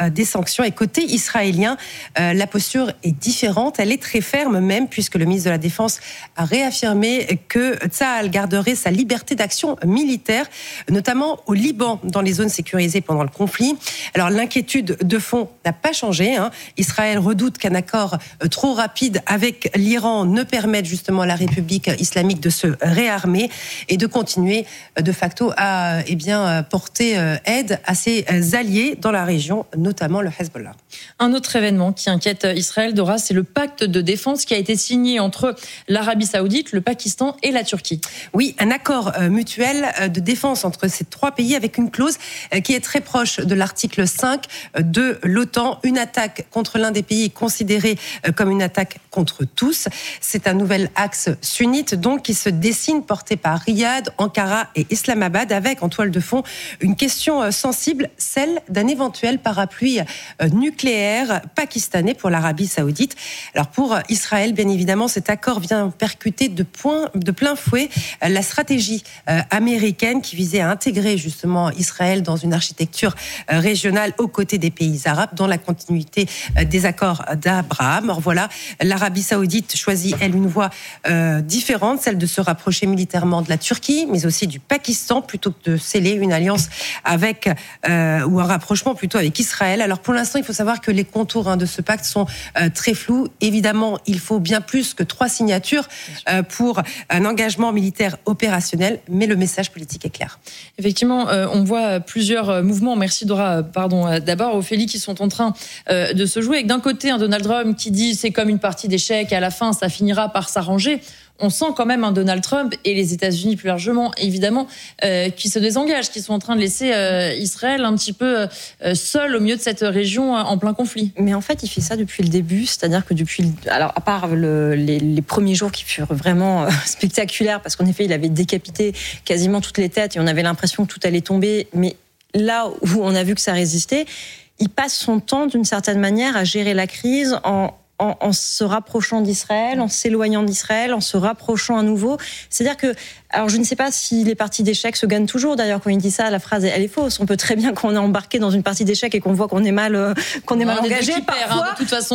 des sanctions. Et côté israélien, la posture est différente. Elle est très ferme même, puisque le ministre de la Défense a réaffirmé que Tsahal garderait sa liberté d'action militaire, notamment au Liban, dans les zones sécurisées pendant le conflit. Alors l'inquiétude de fond n'a pas changé. Israël redoute qu'un accord trop rapide avec l'Iran ne permette justement à la République islamique de se réarmer et de continuer de facto à porter aide à ses alliés dans la région, notamment le Hezbollah. Un autre événement qui inquiète Israël, Dora, c'est le pacte de défense qui a été signé entre l'Arabie Saoudite, le Pakistan et la Turquie. Oui, un accord mutuel de défense entre ces trois pays avec une clause qui est très proche de l'article 5 de l'OTAN. Une attaque contre l'un des pays est considérée comme une attaque contre tous. C'est un nouvel axe sunnite donc qui se dessine, porté par Riyad, Ankara et Islamabad, avec en toile de fond une question sensible, celle d'un éventuel parapluie nucléaire pakistanais pour l'Arabie Saoudite. Alors pour Israël, bien évidemment, cet accord vient percuter de plein fouet la stratégie américaine qui visait à intégrer justement Israël dans une architecture régionale aux côtés des pays arabes, dans la continuité des accords d'Abraham. Or voilà, l'Arabie Saoudite choisit, elle, une voie différente, celle de se rapprocher militairement de la Turquie, mais aussi du Pakistan, plutôt que de sceller une alliance avec, ou un rapprochement plutôt avec Israël. Alors pour l'instant, il faut savoir que les contours de ce pacte sont très flous. Évidemment, il faut bien plus que 3 signatures pour un engagement militaire opérationnel, mais le message politique est clair. Effectivement, on voit plusieurs mouvements. Merci Dora, d'abord Ophélie, qui sont en train de se jouer. Et d'un côté, un Donald Trump qui dit c'est comme une partie d'échecs, à la fin ça finira par s'arranger. On sent quand même un Donald Trump et les États-Unis plus largement, évidemment, qui se désengagent, qui sont en train de laisser Israël un petit peu seul au milieu de cette région en plein conflit. Mais en fait, il fait ça depuis le début, c'est-à-dire que alors à part les premiers jours qui furent vraiment spectaculaires, parce qu'en effet, il avait décapité quasiment toutes les têtes et on avait l'impression que tout allait tomber, mais là où on a vu que ça résistait, il passe son temps d'une certaine manière à gérer la crise en se rapprochant d'Israël, en s'éloignant d'Israël, en se rapprochant à nouveau. C'est-à-dire que, alors je ne sais pas si les parties d'échecs se gagnent toujours. D'ailleurs, quand il dit ça, la phrase elle est fausse. On peut très bien qu'on est embarqué dans une partie d'échecs et qu'on voit qu'on est mal engagé. Parfois, de toute façon,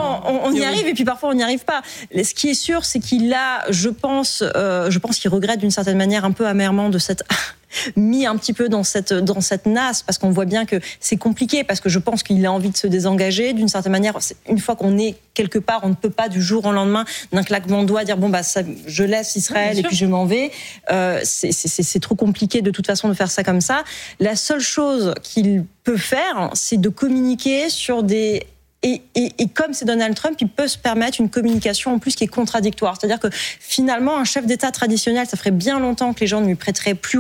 on y arrive et puis parfois on n'y arrive pas. Ce qui est sûr, c'est qu'il a, je pense qu'il regrette d'une certaine manière un peu amèrement de cette mis un petit peu dans cette nasse, parce qu'on voit bien que c'est compliqué, parce que je pense qu'il a envie de se désengager d'une certaine manière. Une fois qu'on est quelque part, on ne peut pas du jour au lendemain d'un claquement de doigts dire je laisse Israël et puis je m'en vais. C'est trop compliqué de toute façon de faire ça comme ça. La seule chose qu'il peut faire, c'est de communiquer sur des... Et comme c'est Donald Trump, il peut se permettre une communication en plus qui est contradictoire. C'est-à-dire que finalement, un chef d'État traditionnel, ça ferait bien longtemps que les gens ne lui prêteraient plus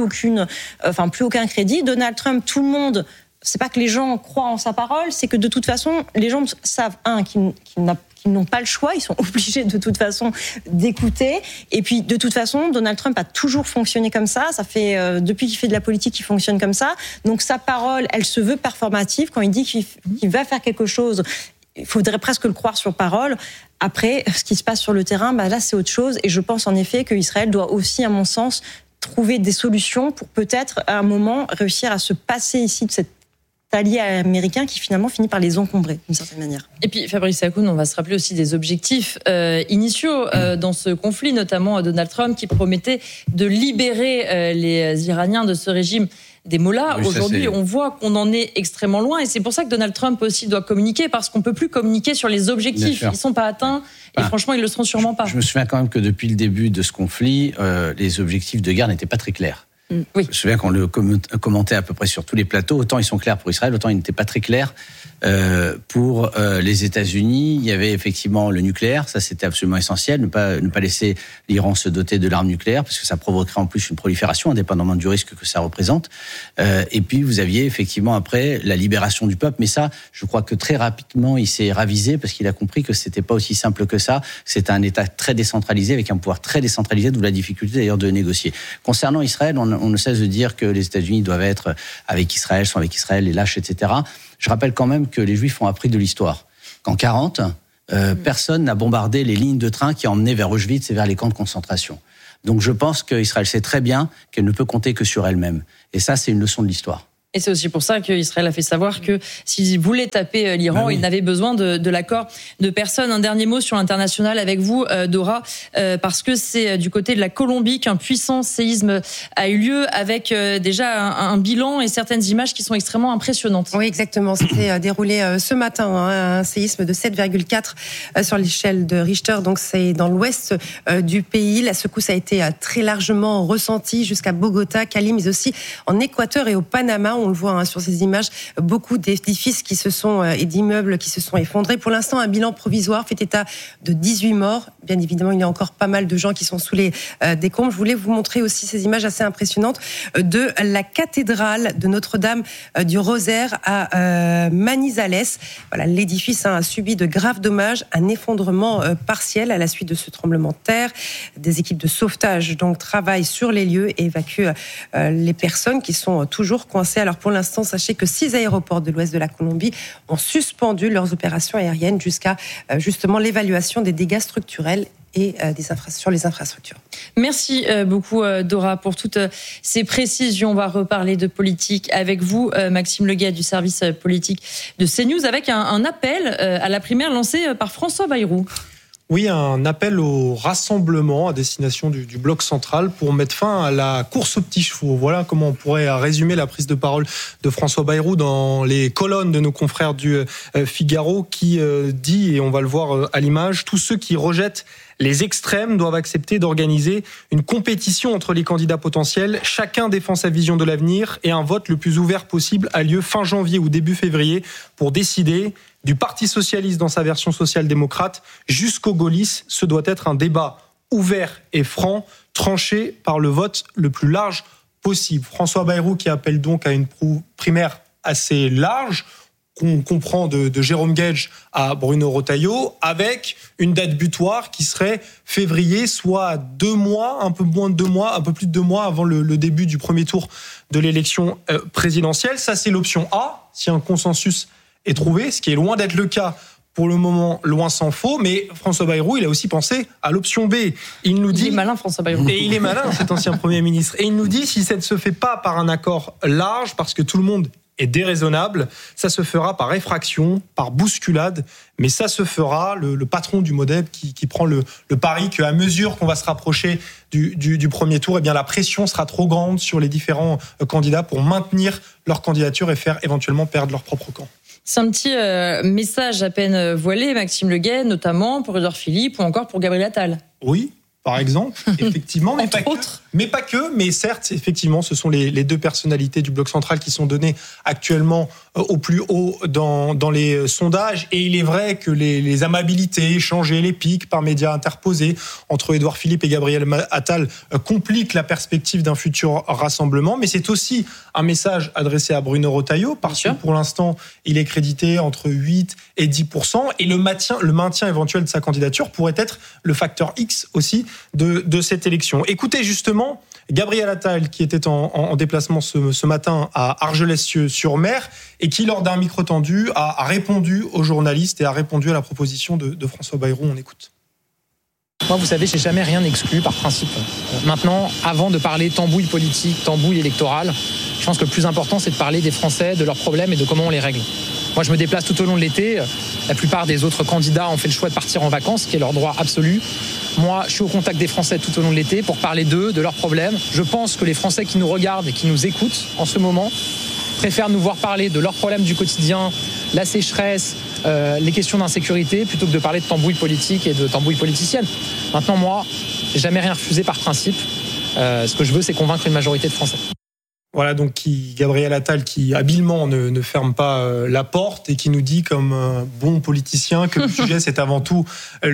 aucun crédit. Donald Trump, tout le monde, c'est pas que les gens croient en sa parole, c'est que de toute façon, les gens savent, qu'ils n'ont pas le choix, ils sont obligés de toute façon d'écouter. Et puis de toute façon, Donald Trump a toujours fonctionné comme ça. Ça fait depuis qu'il fait de la politique, il fonctionne comme ça. Donc sa parole, elle se veut performative. Quand il dit qu'il va faire quelque chose, il faudrait presque le croire sur parole. Après, ce qui se passe sur le terrain, là c'est autre chose. Et je pense en effet qu'Israël doit aussi, à mon sens, trouver des solutions pour peut-être à un moment réussir à se passer ici de cet allié américain qui finalement finit par les encombrer d'une certaine manière. Et puis Fabrice Hakoun, on va se rappeler aussi des objectifs initiaux dans ce conflit, notamment Donald Trump qui promettait de libérer les Iraniens de ce régime des mollahs. Oui, aujourd'hui, on voit qu'on en est extrêmement loin et c'est pour ça que Donald Trump aussi doit communiquer, parce qu'on ne peut plus communiquer sur les objectifs. Ils ne sont pas atteints et franchement, ils ne le seront sûrement pas. Je me souviens quand même que depuis le début de ce conflit, les objectifs de guerre n'étaient pas très clairs. Oui. Je me souviens qu'on le commentait à peu près sur tous les plateaux. Autant ils sont clairs pour Israël, autant ils n'étaient pas très clairs pour les États-Unis. Il y avait effectivement le nucléaire, ça c'était absolument essentiel, ne pas laisser l'Iran se doter de l'arme nucléaire, parce que ça provoquerait en plus une prolifération, indépendamment du risque que ça représente. Et puis vous aviez effectivement après la libération du peuple, mais ça, je crois que très rapidement il s'est ravisé, parce qu'il a compris que c'était pas aussi simple que ça. C'était un État très décentralisé, avec un pouvoir très décentralisé, d'où la difficulté d'ailleurs de négocier. Concernant Israël, on ne cesse de dire que les États-Unis doivent être avec Israël, sont avec Israël, les lâches, etc. Je rappelle quand même que les Juifs ont appris de l'histoire. Qu'en 1940, personne n'a bombardé les lignes de train qui emmenaient vers Auschwitz et vers les camps de concentration. Donc je pense qu'Israël sait très bien qu'elle ne peut compter que sur elle-même. Et ça, c'est une leçon de l'histoire. Et c'est aussi pour ça qu'Israël a fait savoir que s'il voulait taper l'Iran, il n'avait besoin de l'accord de personne. Un dernier mot sur l'international avec vous, Dora, parce que c'est du côté de la Colombie qu'un puissant séisme a eu lieu avec déjà un bilan et certaines images qui sont extrêmement impressionnantes. Oui, exactement. C'était déroulé ce matin, un séisme de 7,4 sur l'échelle de Richter. Donc c'est dans l'ouest du pays. La secousse a été très largement ressentie jusqu'à Bogota, Cali, mais aussi en Équateur et au Panama. On le voit sur ces images, beaucoup d'édifices et d'immeubles qui se sont effondrés. Pour l'instant, un bilan provisoire fait état de 18 morts. Bien évidemment, il y a encore pas mal de gens qui sont sous les décombres. Je voulais vous montrer aussi ces images assez impressionnantes de la cathédrale de Notre-Dame du Rosaire à Manizales. Voilà, l'édifice a subi de graves dommages, un effondrement partiel à la suite de ce tremblement de terre. Des équipes de sauvetage donc travaillent sur les lieux et évacuent les personnes qui sont toujours coincées. Alors pour l'instant, sachez que 6 aéroports de l'ouest de la Colombie ont suspendu leurs opérations aériennes jusqu'à justement l'évaluation des dégâts structurels et sur les infrastructures. Merci beaucoup Dora pour toutes ces précisions. On va reparler de politique avec vous, Maxime Leguet du service politique de CNews, avec un appel à la primaire lancé par François Bayrou. Oui, un appel au rassemblement à destination du bloc central pour mettre fin à la course aux petits chevaux. Voilà comment on pourrait résumer la prise de parole de François Bayrou dans les colonnes de nos confrères du Figaro qui dit, et on va le voir à l'image, tous ceux qui rejettent les extrêmes doivent accepter d'organiser une compétition entre les candidats potentiels. Chacun défend sa vision de l'avenir et un vote le plus ouvert possible a lieu fin janvier ou début février pour décider du Parti socialiste dans sa version social-démocrate jusqu'au gaullisme. Ce doit être un débat ouvert et franc, tranché par le vote le plus large possible. François Bayrou qui appelle donc à une primaire assez large, qu'on comprend de Jérôme Guedj à Bruno Retailleau, avec une date butoir qui serait février, soit 2 mois, un peu moins de 2 mois, un peu plus de 2 mois avant le début du premier tour de l'élection présidentielle. Ça, c'est l'option A, si un consensus est trouvé, ce qui est loin d'être le cas pour le moment, loin s'en faut, mais François Bayrou, il a aussi pensé à l'option B. Il nous dit... Il est malin, François Bayrou. Et il est malin, cet ancien Premier ministre. Et il nous dit, si ça ne se fait pas par un accord large, parce que tout le monde est déraisonnable, ça se fera par effraction, par bousculade, mais ça se fera, le patron du MODEP qui prend le pari qu'à mesure qu'on va se rapprocher du premier tour, eh bien la pression sera trop grande sur les différents candidats pour maintenir leur candidature et faire éventuellement perdre leur propre camp. C'est un petit message à peine voilé, Maxime Leguet, notamment pour Édouard Philippe ou encore pour Gabriel Attal. Oui, par exemple, effectivement, mais pas que. Mais certes, effectivement, ce sont les 2 personnalités du bloc central qui sont données actuellement au plus haut dans les sondages. Et il est vrai que les amabilités échangées, les pics par médias interposés entre Édouard Philippe et Gabriel Attal compliquent la perspective d'un futur rassemblement. Mais c'est aussi un message adressé à Bruno Retailleau, parce que pour l'instant, il est crédité entre 8 et 10%. Et le maintien éventuel de sa candidature pourrait être le facteur X aussi de cette élection. Écoutez justement Gabriel Attal qui était en déplacement ce matin à Argelès-sur-Mer et qui, lors d'un micro tendu, a répondu aux journalistes et a répondu à la proposition de François Bayrou. On écoute. Moi, vous savez, j'ai jamais rien exclu par principe. Maintenant, avant de parler tambouille politique, tambouille électorale, je pense que le plus important, c'est de parler des Français, de leurs problèmes et de comment on les règle. Moi, je me déplace tout au long de l'été. La plupart des autres candidats ont fait le choix de partir en vacances, ce qui est leur droit absolu. Moi, je suis au contact des Français tout au long de l'été pour parler d'eux, de leurs problèmes. Je pense que les Français qui nous regardent et qui nous écoutent en ce moment préfèrent nous voir parler de leurs problèmes du quotidien, la sécheresse, les questions d'insécurité, plutôt que de parler de tambouille politique et de tambouille politicienne. Maintenant, moi, j'ai jamais rien refusé par principe. Ce que je veux, c'est convaincre une majorité de Français. Voilà donc Gabriel Attal qui habilement ne ferme pas la porte et qui nous dit comme un bon politicien que le sujet c'est avant tout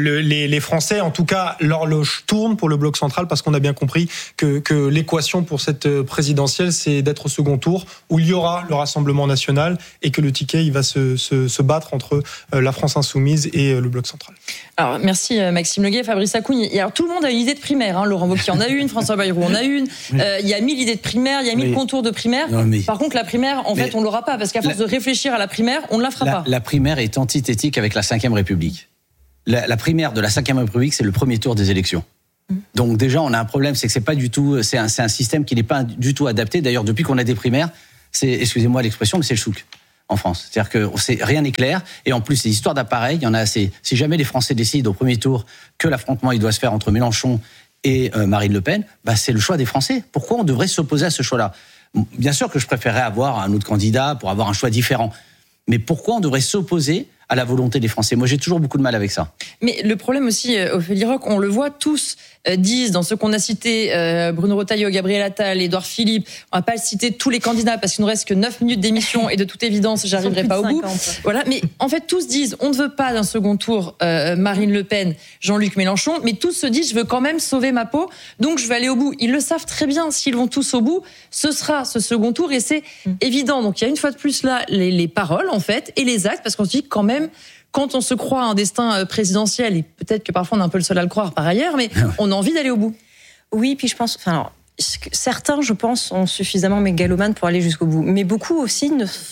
les Français. En tout cas, l'horloge tourne pour le bloc central parce qu'on a bien compris que l'équation pour cette présidentielle c'est d'être au second tour où il y aura le Rassemblement national et que le ticket il va se battre entre la France insoumise et le bloc central. Alors merci Maxime Leguet, Fabrice Accougne. Alors tout le monde a une idée de primaire. Laurent Wauquiez en a une, François Bayrou en a une. Il y a 1000 idées de primaire, il y a 1000 contours de primaire. Par contre, la primaire, en fait, on l'aura pas parce qu'à force de réfléchir à la primaire, on ne la fera pas. La primaire est antithétique avec la Ve République. La primaire de la Ve République, c'est le premier tour des élections. Donc déjà, on a un problème, c'est que c'est pas du tout, c'est un système qui n'est pas du tout adapté. D'ailleurs, depuis qu'on a des primaires, excusez-moi l'expression, mais c'est le chouk en France. C'est-à-dire que rien n'est clair. Et en plus, les histoires d'appareils, il y en a assez. Si jamais les Français décident au premier tour que l'affrontement il doit se faire entre Mélenchon et Marine Le Pen, c'est le choix des Français. Pourquoi on devrait s'opposer à ce choix-là ? Bien sûr que je préférerais avoir un autre candidat pour avoir un choix différent. Mais pourquoi on devrait s'opposer à la volonté des Français ? Moi, j'ai toujours beaucoup de mal avec ça. Mais le problème aussi, Ophélie Roch, on le voit tous, disent dans ceux qu'on a cités, Bruno Retailleau, Gabriel Attal, Édouard Philippe, on va pas citer tous les candidats parce qu'il nous reste que 9 minutes d'émission et de toute évidence, j'arriverai pas au bout. Voilà, mais en fait, tous disent, on ne veut pas d'un second tour Marine Le Pen, Jean-Luc Mélenchon, mais tous se disent, je veux quand même sauver ma peau, donc je vais aller au bout. Ils le savent très bien, s'ils vont tous au bout, ce sera ce second tour et c'est évident. Donc il y a une fois de plus là les paroles en fait et les actes parce qu'on se dit quand même, quand on se croit à un destin présidentiel, et peut-être que parfois on est un peu le seul à le croire par ailleurs, mais on a envie d'aller au bout. Oui, puis je pense, certains, je pense, sont suffisamment mégalomanes pour aller jusqu'au bout. Mais beaucoup aussi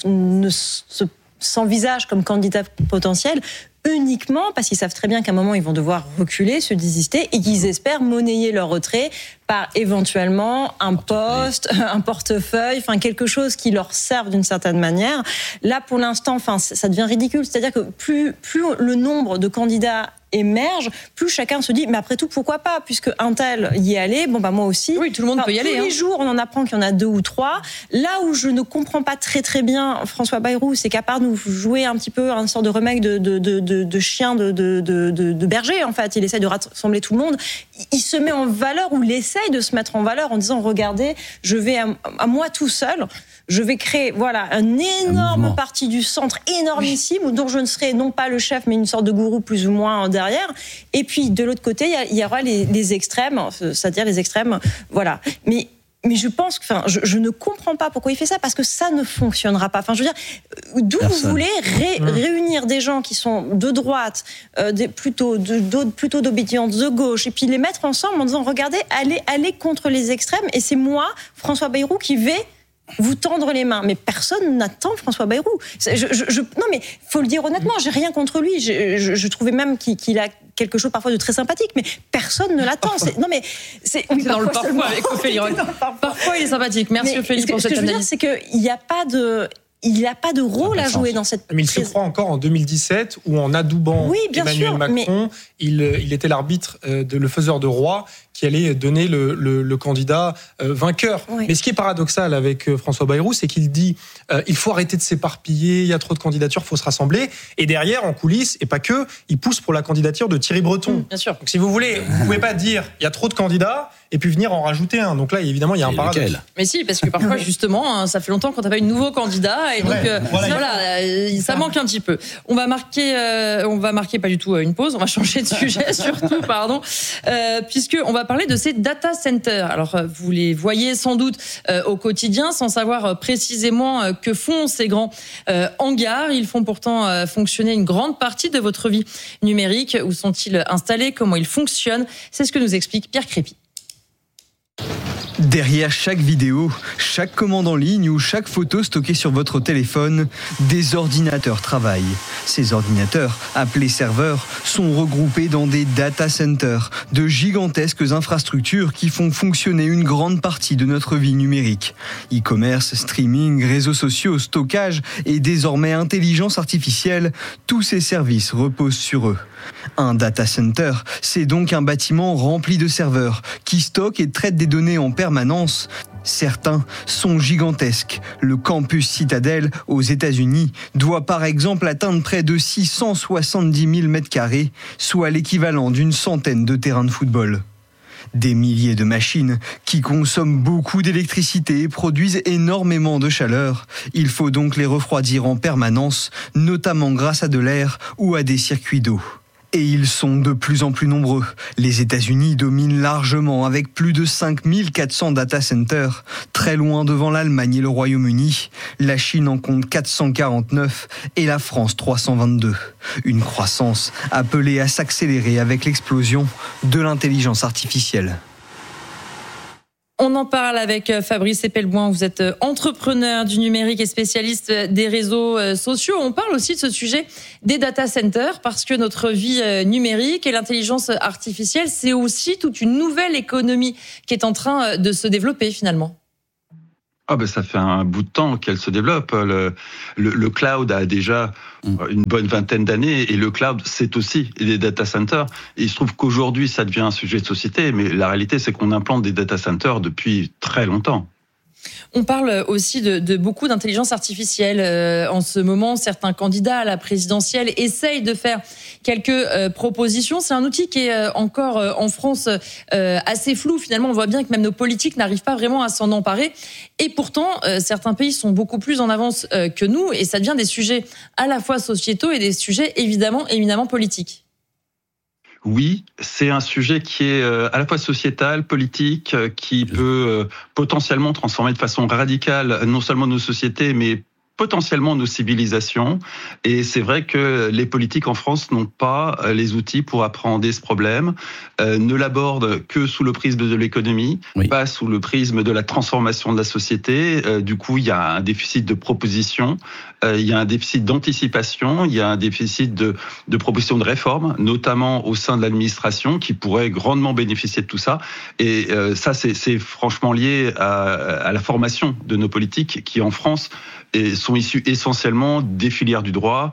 s'envisagent comme candidats potentiels uniquement parce qu'ils savent très bien qu'à un moment, ils vont devoir reculer, se désister et qu'ils espèrent monnayer leur retrait par éventuellement un poste, un portefeuille, quelque chose qui leur serve d'une certaine manière. Là, pour l'instant, ça devient ridicule. C'est-à-dire que plus le nombre de candidats émerge, plus chacun se dit, mais après tout, pourquoi pas, puisque un tel y est allé, moi aussi. Oui, tout le monde peut y aller. Tous les jours, on en apprend qu'il y en a 2 ou 3. Là où je ne comprends pas très très bien François Bayrou, c'est qu'à part nous jouer un petit peu un sorte de remake de chien de berger, en fait, il essaie de rassembler tout le monde, il se met en valeur, ou il essaye de se mettre en valeur en disant, regardez, je vais à moi tout seul, je vais créer un énorme parti du centre énormissime dont je ne serai non pas le chef mais une sorte de gourou plus ou moins derrière. Et puis de l'autre côté il y aura les extrêmes, c'est-à-dire les extrêmes, voilà. Mais je pense que, je ne comprends pas pourquoi il fait ça, parce que ça ne fonctionnera pas. Je veux dire, d'où vous voulez réunir des gens qui sont de droite, plutôt d'obédience de gauche, et puis les mettre ensemble en disant, regardez, allez contre les extrêmes, et c'est moi, François Bayrou, qui vais vous tendre les mains. Mais personne n'attend François Bayrou. Non, mais faut le dire honnêtement, j'ai rien contre lui. Je trouvais même qu'il a quelque chose parfois de très sympathique, mais personne ne l'attend. Oui, dans le parfois avec Ophélie Roch. Parfois il est sympathique. Merci Ophélie pour cette analyse. Ce que je veux dire, c'est qu'il n'y a pas de rôle à jouer dans cette... Mais il se croit encore en 2017, où en adoubant Emmanuel Macron, il était l'arbitre, le faiseur de roi, qui allait donner le candidat vainqueur. Oui. Mais ce qui est paradoxal avec François Bayrou, c'est qu'il dit il faut arrêter de s'éparpiller, il y a trop de candidatures, il faut se rassembler. Et derrière, en coulisses, et pas que, il pousse pour la candidature de Thierry Breton. Bien sûr. Donc si vous voulez, vous ne pouvez pas dire il y a trop de candidats et puis venir en rajouter un. Donc là, évidemment, il y a un paradoxe. Mais si, parce que parfois, justement, ça fait longtemps qu'on n'a pas eu de nouveau candidat. Et donc, ça manque un petit peu. On va marquer pas du tout une pause, on va changer de sujet surtout, pardon, puisque on va parler de ces data centers. Alors, vous les voyez sans doute au quotidien, sans savoir précisément que font ces grands hangars. Ils font pourtant fonctionner une grande partie de votre vie numérique. Où sont-ils installés ? Comment ils fonctionnent ? C'est ce que nous explique Pierre Crépy. Derrière chaque vidéo, chaque commande en ligne ou chaque photo stockée sur votre téléphone, des ordinateurs travaillent. Ces ordinateurs, appelés serveurs, sont regroupés dans des data centers, de gigantesques infrastructures qui font fonctionner une grande partie de notre vie numérique. E-commerce, streaming, réseaux sociaux, stockage et désormais intelligence artificielle, tous ces services reposent sur eux. Un data center, c'est donc un bâtiment rempli de serveurs qui stockent et traitent des données en permanence. Certains sont gigantesques. Le campus Citadel aux États-Unis doit par exemple atteindre près de 670 000 m², soit l'équivalent d'une centaine de terrains de football. Des milliers de machines qui consomment beaucoup d'électricité et produisent énormément de chaleur. Il faut donc les refroidir en permanence, notamment grâce à de l'air ou à des circuits d'eau. Et ils sont de plus en plus nombreux. Les États-Unis dominent largement avec plus de 5400 data centers, très loin devant l'Allemagne et le Royaume-Uni. La Chine en compte 449 et la France 322. Une croissance appelée à s'accélérer avec l'explosion de l'intelligence artificielle. On en parle avec Fabrice Epelboin. Vous êtes entrepreneur du numérique et spécialiste des réseaux sociaux. On parle aussi de ce sujet des data centers parce que notre vie numérique et l'intelligence artificielle, c'est aussi toute une nouvelle économie qui est en train de se développer finalement. Ça fait un bout de temps qu'elle se développe. Le cloud a déjà une bonne vingtaine d'années et le cloud, c'est aussi des data centers. Et il se trouve qu'aujourd'hui, ça devient un sujet de société, mais la réalité, c'est qu'on implante des data centers depuis très longtemps. On parle aussi de beaucoup d'intelligence artificielle. En ce moment, certains candidats à la présidentielle essayent de faire quelques propositions. C'est un outil qui est encore en France assez flou. Finalement, on voit bien que même nos politiques n'arrivent pas vraiment à s'en emparer. Et pourtant, certains pays sont beaucoup plus en avance que nous. Et ça devient des sujets à la fois sociétaux et des sujets éminemment politiques. Oui, c'est un sujet qui est à la fois sociétal, politique, qui peut potentiellement transformer de façon radicale non seulement nos sociétés, mais potentiellement nos civilisations. Et c'est vrai que les politiques en France n'ont pas les outils pour appréhender ce problème, ne l'abordent que sous le prisme de l'économie, pas sous le prisme de la transformation de la société. Du coup, il y a un déficit de proposition, il y a un déficit d'anticipation, il y a un déficit de propositions de réforme, notamment au sein de l'administration, qui pourrait grandement bénéficier de tout ça. Et ça, c'est franchement lié à la formation de nos politiques qui, en France, sont issus essentiellement des filières du droit,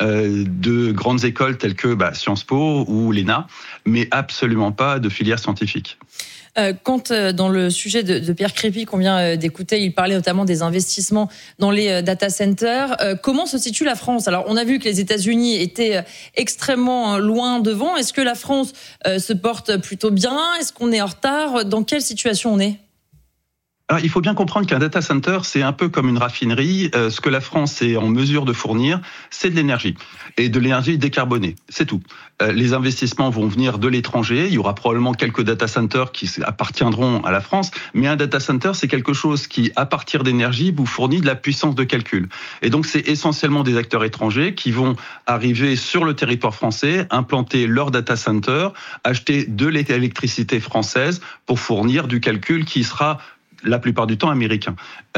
de grandes écoles telles que Sciences Po ou l'ENA, mais absolument pas de filières scientifiques. Quand dans le sujet de Pierre Crépy qu'on vient d'écouter, il parlait notamment des investissements dans les data centers. Comment se situe la France ? Alors, on a vu que les États-Unis étaient extrêmement loin devant. Est-ce que la France se porte plutôt bien ? Est-ce qu'on est en retard ? Dans quelle situation on est ? Alors, il faut bien comprendre qu'un data center, c'est un peu comme une raffinerie. Ce que la France est en mesure de fournir, c'est de l'énergie. Et de l'énergie décarbonée. C'est tout. Les investissements vont venir de l'étranger. Il y aura probablement quelques data centers qui appartiendront à la France. Mais un data center, c'est quelque chose qui, à partir d'énergie, vous fournit de la puissance de calcul. Et donc, c'est essentiellement des acteurs étrangers qui vont arriver sur le territoire français, implanter leur data center, acheter de l'électricité française pour fournir du calcul qui sera la plupart du temps américain.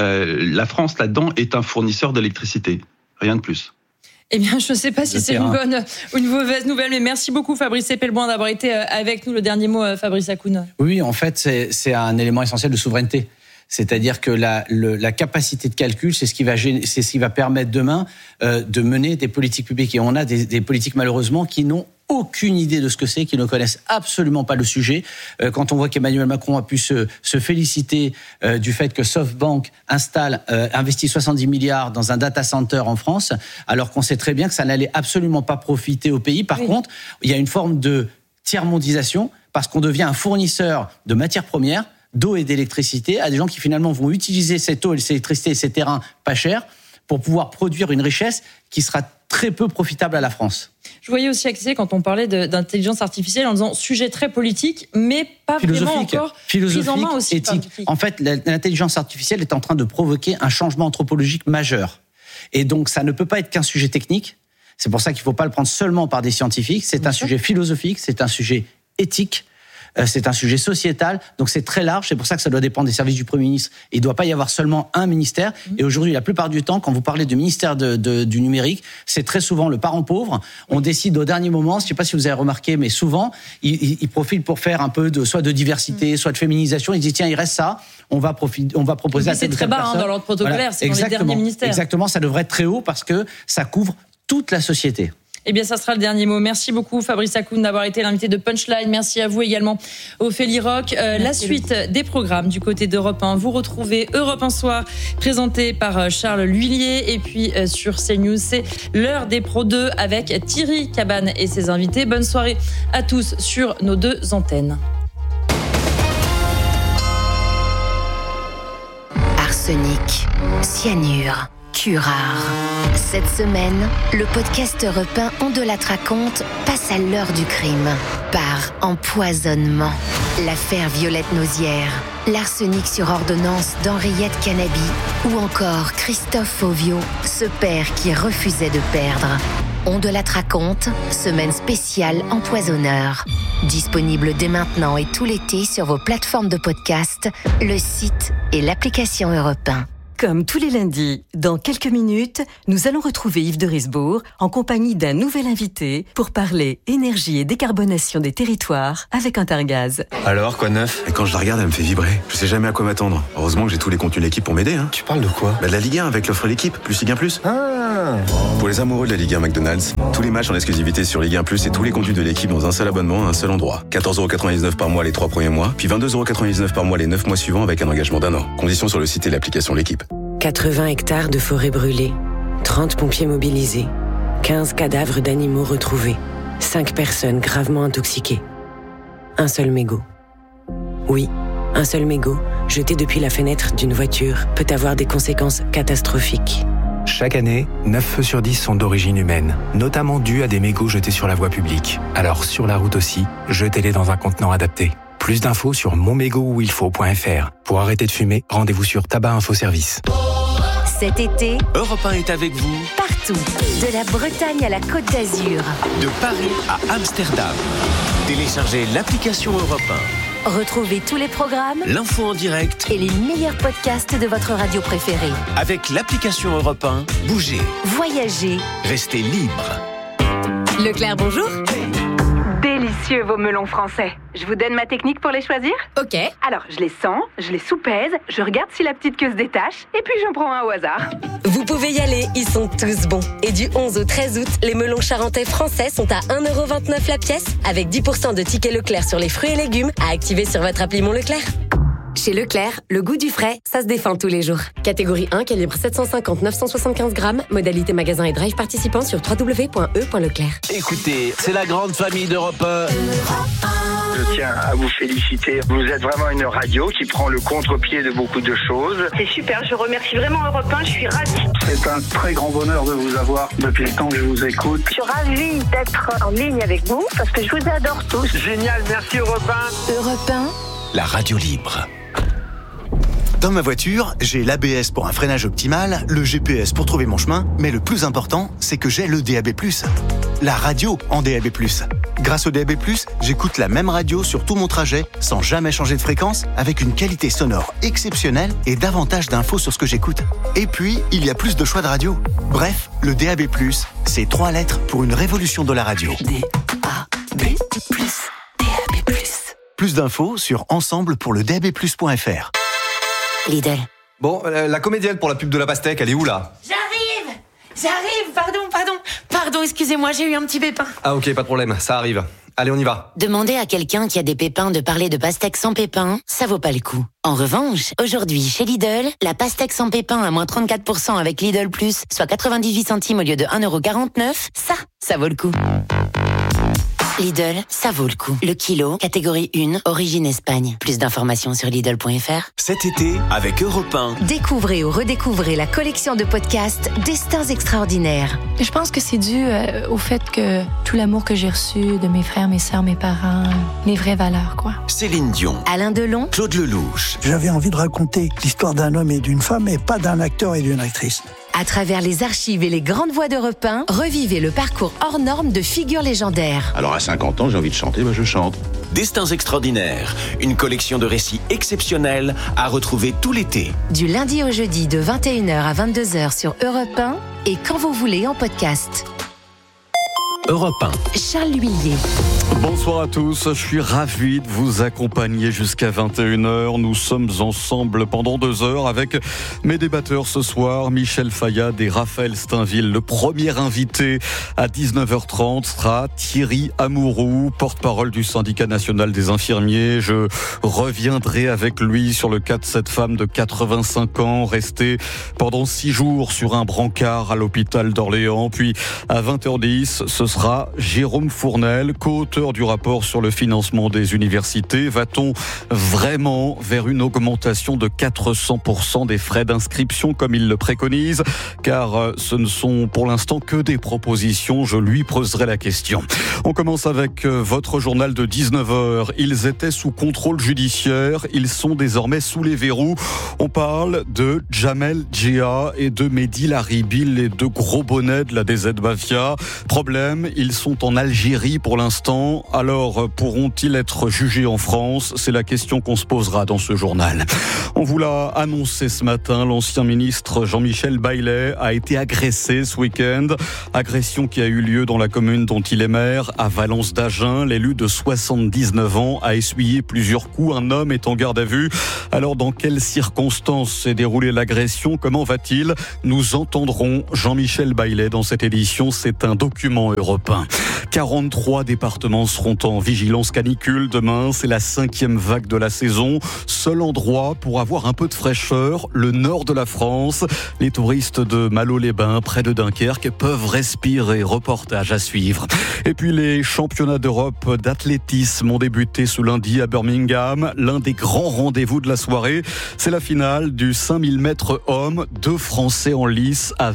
La France, là-dedans, est un fournisseur d'électricité. Rien de plus. Eh bien, je ne sais pas si c'est une bonne ou une mauvaise nouvelle, mais merci beaucoup Fabrice Epelboin d'avoir été avec nous. Le dernier mot, Fabrice Hakoun. Oui, en fait, c'est un élément essentiel de souveraineté. C'est-à-dire que la capacité de calcul, c'est ce qui va permettre demain de mener des politiques publiques. Et on a des politiques, malheureusement, qui n'ont aucune idée de ce que c'est, qui ne connaissent absolument pas le sujet. Quand on voit qu'Emmanuel Macron a pu se féliciter du fait que SoftBank investit 70 milliards dans un data center en France, alors qu'on sait très bien que ça n'allait absolument pas profiter au pays. Par contre, il y a une forme de tiers-mondisation, parce qu'on devient un fournisseur de matières premières, d'eau et d'électricité, à des gens qui finalement vont utiliser cette eau et cette électricité et ces terrains pas chers pour pouvoir produire une richesse qui sera très peu profitable à la France. Je voyais aussi accès quand on parlait d'intelligence artificielle en disant sujet très politique, mais pas vraiment encore prise en main aussi éthique. En fait, l'intelligence artificielle est en train de provoquer un changement anthropologique majeur. Et donc, ça ne peut pas être qu'un sujet technique. C'est pour ça qu'il ne faut pas le prendre seulement par des scientifiques. C'est un sujet philosophique, c'est un sujet éthique. C'est un sujet sociétal, donc c'est très large. C'est pour ça que ça doit dépendre des services du Premier ministre. Il ne doit pas y avoir seulement un ministère. Et aujourd'hui, la plupart du temps, quand vous parlez du ministère du numérique, c'est très souvent le parent pauvre. On décide au dernier moment. Je ne sais pas si vous avez remarqué, mais souvent, ils profitent pour faire un peu soit de diversité, soit de féminisation. Ils disent tiens, il reste ça. On va proposer à cette personne. C'est très bas dans l'ordre protocolaire. C'est dans les derniers ministères. Exactement, ça devrait être très haut parce que ça couvre toute la société. Eh bien, ça sera le dernier mot. Merci beaucoup, Fabrice Hakoun, d'avoir été l'invité de Punchline. Merci à vous également, Ophélie Roch. La suite des programmes du côté d'Europe 1. Vous retrouvez Europe 1 Soir, présenté par Charles L'Huillier. Et puis, sur CNews, c'est l'heure des Pro 2 avec Thierry Cabane et ses invités. Bonne soirée à tous sur nos deux antennes. Arsenic, cyanure, curare. Cette semaine, le podcast Europe 1 On de la raconte passe à l'heure du crime. Par empoisonnement. L'affaire Violette Nausière. L'arsenic sur ordonnance d'Henriette Canabi. Ou encore Christophe Fauvio, ce père qui refusait de perdre. On de la raconte, semaine spéciale empoisonneur. Disponible dès maintenant et tout l'été sur vos plateformes de podcast, le site et l'application Europe 1. Comme tous les lundis, dans quelques minutes, nous allons retrouver Yves de Risbourg en compagnie d'un nouvel invité pour parler énergie et décarbonation des territoires avec Intergaz. Alors, quoi de neuf ? Et quand je la regarde, elle me fait vibrer. Je sais jamais à quoi m'attendre. Heureusement que j'ai tous les contenus de l'équipe pour m'aider. Tu parles de quoi ? De la Ligue 1 avec l'offre l'équipe, plus Ligue 1 Plus. Pour les amoureux de la Ligue 1 McDonald's, tous les matchs en exclusivité sur Ligue 1 Plus et tous les contenus de l'équipe dans un seul abonnement à un seul endroit. 14,99€ par mois les 3 premiers mois, puis 22,99€ par mois les 9 mois suivants avec un engagement d'1 an. Conditions sur le site et l'application L'équipe. 80 hectares de forêt brûlée, 30 pompiers mobilisés, 15 cadavres d'animaux retrouvés, 5 personnes gravement intoxiquées. Un seul mégot. Oui, un seul mégot, jeté depuis la fenêtre d'une voiture, peut avoir des conséquences catastrophiques. Chaque année, 9 feux sur 10 sont d'origine humaine, notamment dus à des mégots jetés sur la voie publique. Alors sur la route aussi, jetez-les dans un contenant adapté. Plus d'infos sur monmégotuilfaut.fr. Pour arrêter de fumer, rendez-vous sur Tabac Info Service. Cet été, Europe 1 est avec vous partout, de la Bretagne à la Côte d'Azur, de Paris à Amsterdam. Téléchargez l'application Europe 1. Retrouvez tous les programmes, l'info en direct et les meilleurs podcasts de votre radio préférée. Avec l'application Europe 1, bougez, voyagez, restez libre. Leclerc, bonjour. Délicieux vos melons français. Je vous donne ma technique pour les choisir ? Ok. Alors, je les sens, je les soupèse, je regarde si la petite queue se détache, et puis j'en prends un au hasard. Vous pouvez y aller, ils sont tous bons. Et du 11 au 13 août, les melons charentais français sont à 1,29€ la pièce, avec 10% de tickets Leclerc sur les fruits et légumes à activer sur votre appli Mon Leclerc. Chez Leclerc, le goût du frais, ça se défend tous les jours. Catégorie 1, calibre 750-975 grammes. Modalité magasin et drive participant sur www.e.leclerc. Écoutez, c'est la grande famille d'Europe 1. Je tiens à vous féliciter. Vous êtes vraiment une radio qui prend le contre-pied de beaucoup de choses. C'est super, je remercie vraiment Europe 1, je suis ravie. C'est un très grand bonheur de vous avoir depuis le temps que je vous écoute. Je suis ravie d'être en ligne avec vous parce que je vous adore tous. Génial, merci Europe 1. Europe 1, la radio libre. Dans ma voiture, j'ai l'ABS pour un freinage optimal, le GPS pour trouver mon chemin, mais le plus important, c'est que j'ai le DAB+. La radio en DAB+. Grâce au DAB+, j'écoute la même radio sur tout mon trajet, sans jamais changer de fréquence, avec une qualité sonore exceptionnelle et davantage d'infos sur ce que j'écoute. Et puis, il y a plus de choix de radio. Bref, le DAB+, c'est 3 lettres pour une révolution de la radio. DAB+. Plus d'infos sur ensemblepourledabplus.fr. Lidl. Bon, la comédienne pour la pub de la pastèque, elle est où là ? J'arrive, pardon, excusez-moi, j'ai eu un petit pépin. Ah ok, pas de problème, ça arrive. Allez, on y va. Demander à quelqu'un qui a des pépins de parler de pastèque sans pépins, ça vaut pas le coup. En revanche, aujourd'hui, chez Lidl, la pastèque sans pépins à moins 34% avec Lidl+, soit 98 centimes au lieu de 1,49€, ça vaut le coup. Lidl, ça vaut le coup. Le kilo, catégorie 1, origine Espagne. Plus d'informations sur Lidl.fr. Cet été, avec Europe 1. Découvrez ou redécouvrez la collection de podcasts Destins extraordinaires. Je pense que c'est dû au fait que tout l'amour que j'ai reçu de mes frères, mes sœurs, mes parents, les vraies valeurs, quoi. Céline Dion. Alain Delon. Claude Lelouch. J'avais envie de raconter l'histoire d'un homme et d'une femme et pas d'un acteur et d'une actrice. À travers les archives et les grandes voix d'Europe 1, revivez le parcours hors norme de figures légendaires. Alors à 50 ans, j'ai envie de chanter, je chante. Destins extraordinaires, une collection de récits exceptionnels à retrouver tout l'été. Du lundi au jeudi de 21h à 22h sur Europe 1 et quand vous voulez en podcast. Europe 1. Charles Huillier. Bonsoir à tous, je suis ravi de vous accompagner jusqu'à 21h. Nous sommes ensemble pendant 2 heures avec mes débatteurs ce soir, Michel Fayad et Raphaël Steinville. Le premier invité à 19h30 sera Thierry Amouroux, porte-parole du syndicat national des infirmiers. Je reviendrai avec lui sur le cas de cette femme de 85 ans restée pendant 6 jours sur un brancard à l'hôpital d'Orléans. Puis à 20h10, ce sera Jérôme Fournel, co-auteur du rapport sur le financement des universités. Va-t-on vraiment vers une augmentation de 400% des frais d'inscription comme il le préconise ? Car ce ne sont pour l'instant que des propositions. Je lui poserai la question. On commence avec votre journal de 19h. Ils étaient sous contrôle judiciaire. Ils sont désormais sous les verrous. On parle de Jamel Djea et de Mehdi Laribi, les 2 gros bonnets de la DZ Mafia. Problème, ils sont en Algérie pour l'instant. ans. Alors, pourront-ils être jugés en France ? C'est la question qu'on se posera dans ce journal. On vous l'a annoncé ce matin, l'ancien ministre Jean-Michel Baillet a été agressé ce week-end. Agression qui a eu lieu dans la commune dont il est maire, à Valence d'Agen. L'élu de 79 ans a essuyé plusieurs coups. Un homme est en garde à vue. Alors, dans quelles circonstances s'est déroulée l'agression ? Comment va-t-il ? Nous entendrons Jean-Michel Baillet dans cette édition. C'est un document européen. 43 départements seront en vigilance canicule demain. C'est la 5e vague de la saison. Seul endroit pour avoir un peu de fraîcheur, le nord de la France. Les touristes de Malo-les-Bains, près de Dunkerque, peuvent respirer. Reportage à suivre. Et puis les championnats d'Europe d'athlétisme ont débuté ce lundi à Birmingham. L'un des grands rendez-vous de la soirée, c'est la finale du 5000 mètres hommes. 2 Français en lice à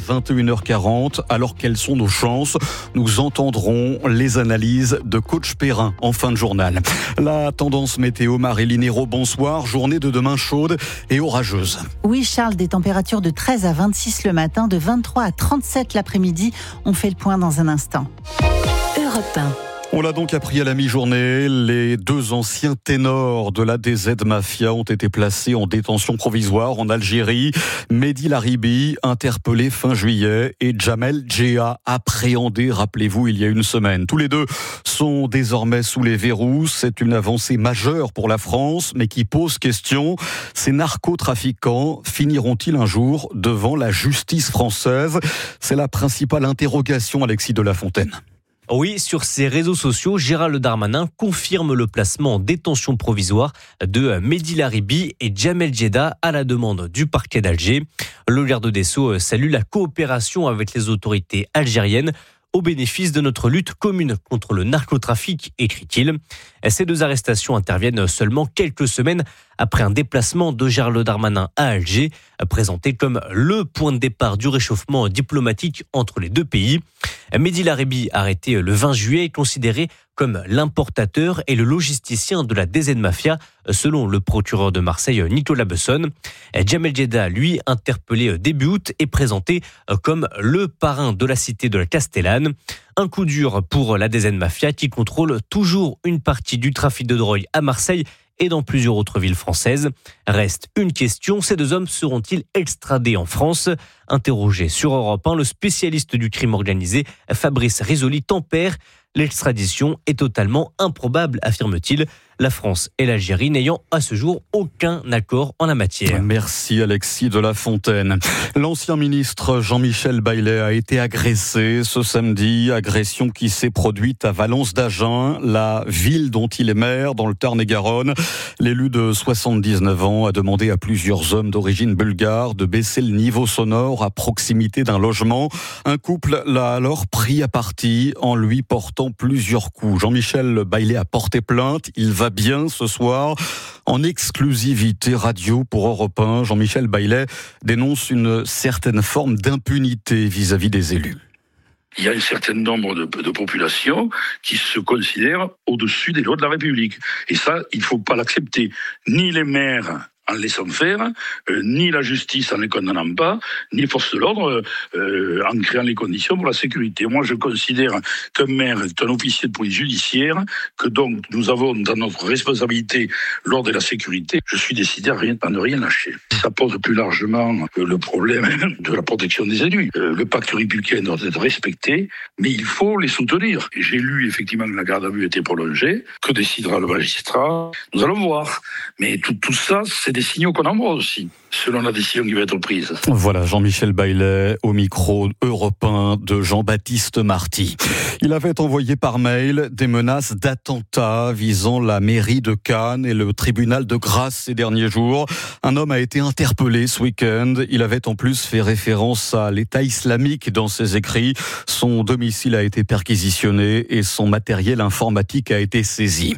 21h40. Alors quelles sont nos chances ? Nous entendrons les analyses de coach Perrin en fin de journal. La tendance météo, Marie-Line Hérault, bonsoir. Journée de demain chaude et orageuse. Oui Charles, des températures de 13 à 26 le matin, de 23 à 37 l'après-midi. On fait le point dans un instant. Europe 1. On l'a donc appris à la mi-journée, les 2 anciens ténors de la DZ Mafia ont été placés en détention provisoire en Algérie. Mehdi Laribi, interpellé fin juillet, et Jamel Djea, appréhendé, rappelez-vous, il y a une semaine. Tous les deux sont désormais sous les verrous. C'est une avancée majeure pour la France, mais qui pose question. Ces narcotrafiquants finiront-ils un jour devant la justice française ? C'est la principale interrogation, Alexis de La Fontaine. Oui, sur ses réseaux sociaux, Gérald Darmanin confirme le placement en détention provisoire de Mehdi Laribi et Jamel Djeda à la demande du parquet d'Alger. Le garde des Sceaux salue la coopération avec les autorités algériennes au bénéfice de notre lutte commune contre le narcotrafic, écrit-il. Ces 2 arrestations interviennent seulement quelques semaines après un déplacement de Gérald Darmanin à Alger, présenté comme le point de départ du réchauffement diplomatique entre les 2 pays. Mehdi Laribi, arrêté le 20 juillet, est considéré comme l'importateur et le logisticien de la DZ Mafia, selon le procureur de Marseille, Nicolas Besson. Jamel Djeda, lui, interpellé début août, est présenté comme le parrain de la cité de la Castellane. Un coup dur pour la DZ Mafia qui contrôle toujours une partie du trafic de drogue à Marseille et dans plusieurs autres villes françaises. Reste une question, ces 2 hommes seront-ils extradés en France ? Interrogé sur Europe 1, le spécialiste du crime organisé, Fabrice Risoli, tempère. L'extradition est totalement improbable, affirme-t-il. La France et l'Algérie n'ayant à ce jour aucun accord en la matière. Merci Alexis de La Fontaine. L'ancien ministre Jean-Michel Baillet a été agressé ce samedi. Agression qui s'est produite à Valence d'Agen, la ville dont il est maire, dans le Tarn-et-Garonne. L'élu de 79 ans a demandé à plusieurs hommes d'origine bulgare de baisser le niveau sonore à proximité d'un logement. Un couple l'a alors pris à partie en lui portant plusieurs coups. Jean-Michel Baillet a porté plainte. Il va bien ce soir. En exclusivité radio pour Europe 1, Jean-Michel Baillet dénonce une certaine forme d'impunité vis-à-vis des élus. Il y a un certain nombre de populations qui se considèrent au-dessus des lois de la République. Et ça, il ne faut pas l'accepter. Ni les maires en laissant faire, ni la justice en les condamnant pas, ni les forces de l'ordre en créant les conditions pour la sécurité. Moi, je considère qu'un maire est un officier de police judiciaire, que donc nous avons dans notre responsabilité l'ordre et la sécurité. Je suis décidé à ne rien lâcher. Ça pose plus largement le problème de la protection des élus. Le pacte républicain doit être respecté, mais il faut les soutenir. J'ai lu effectivement que la garde à vue était prolongée. Que décidera le magistrat ? Nous allons voir. Mais tout ça, c'est des signaux qu'on envoie aussi, selon la décision qui va être prise. Voilà, Jean-Michel Baillet au micro européen de Jean-Baptiste Marty. Il avait envoyé par mail des menaces d'attentats visant la mairie de Cannes et le tribunal de Grasse ces derniers jours. Un homme a été interpellé ce week-end. Il avait en plus fait référence à l'État islamique dans ses écrits. Son domicile a été perquisitionné et son matériel informatique a été saisi.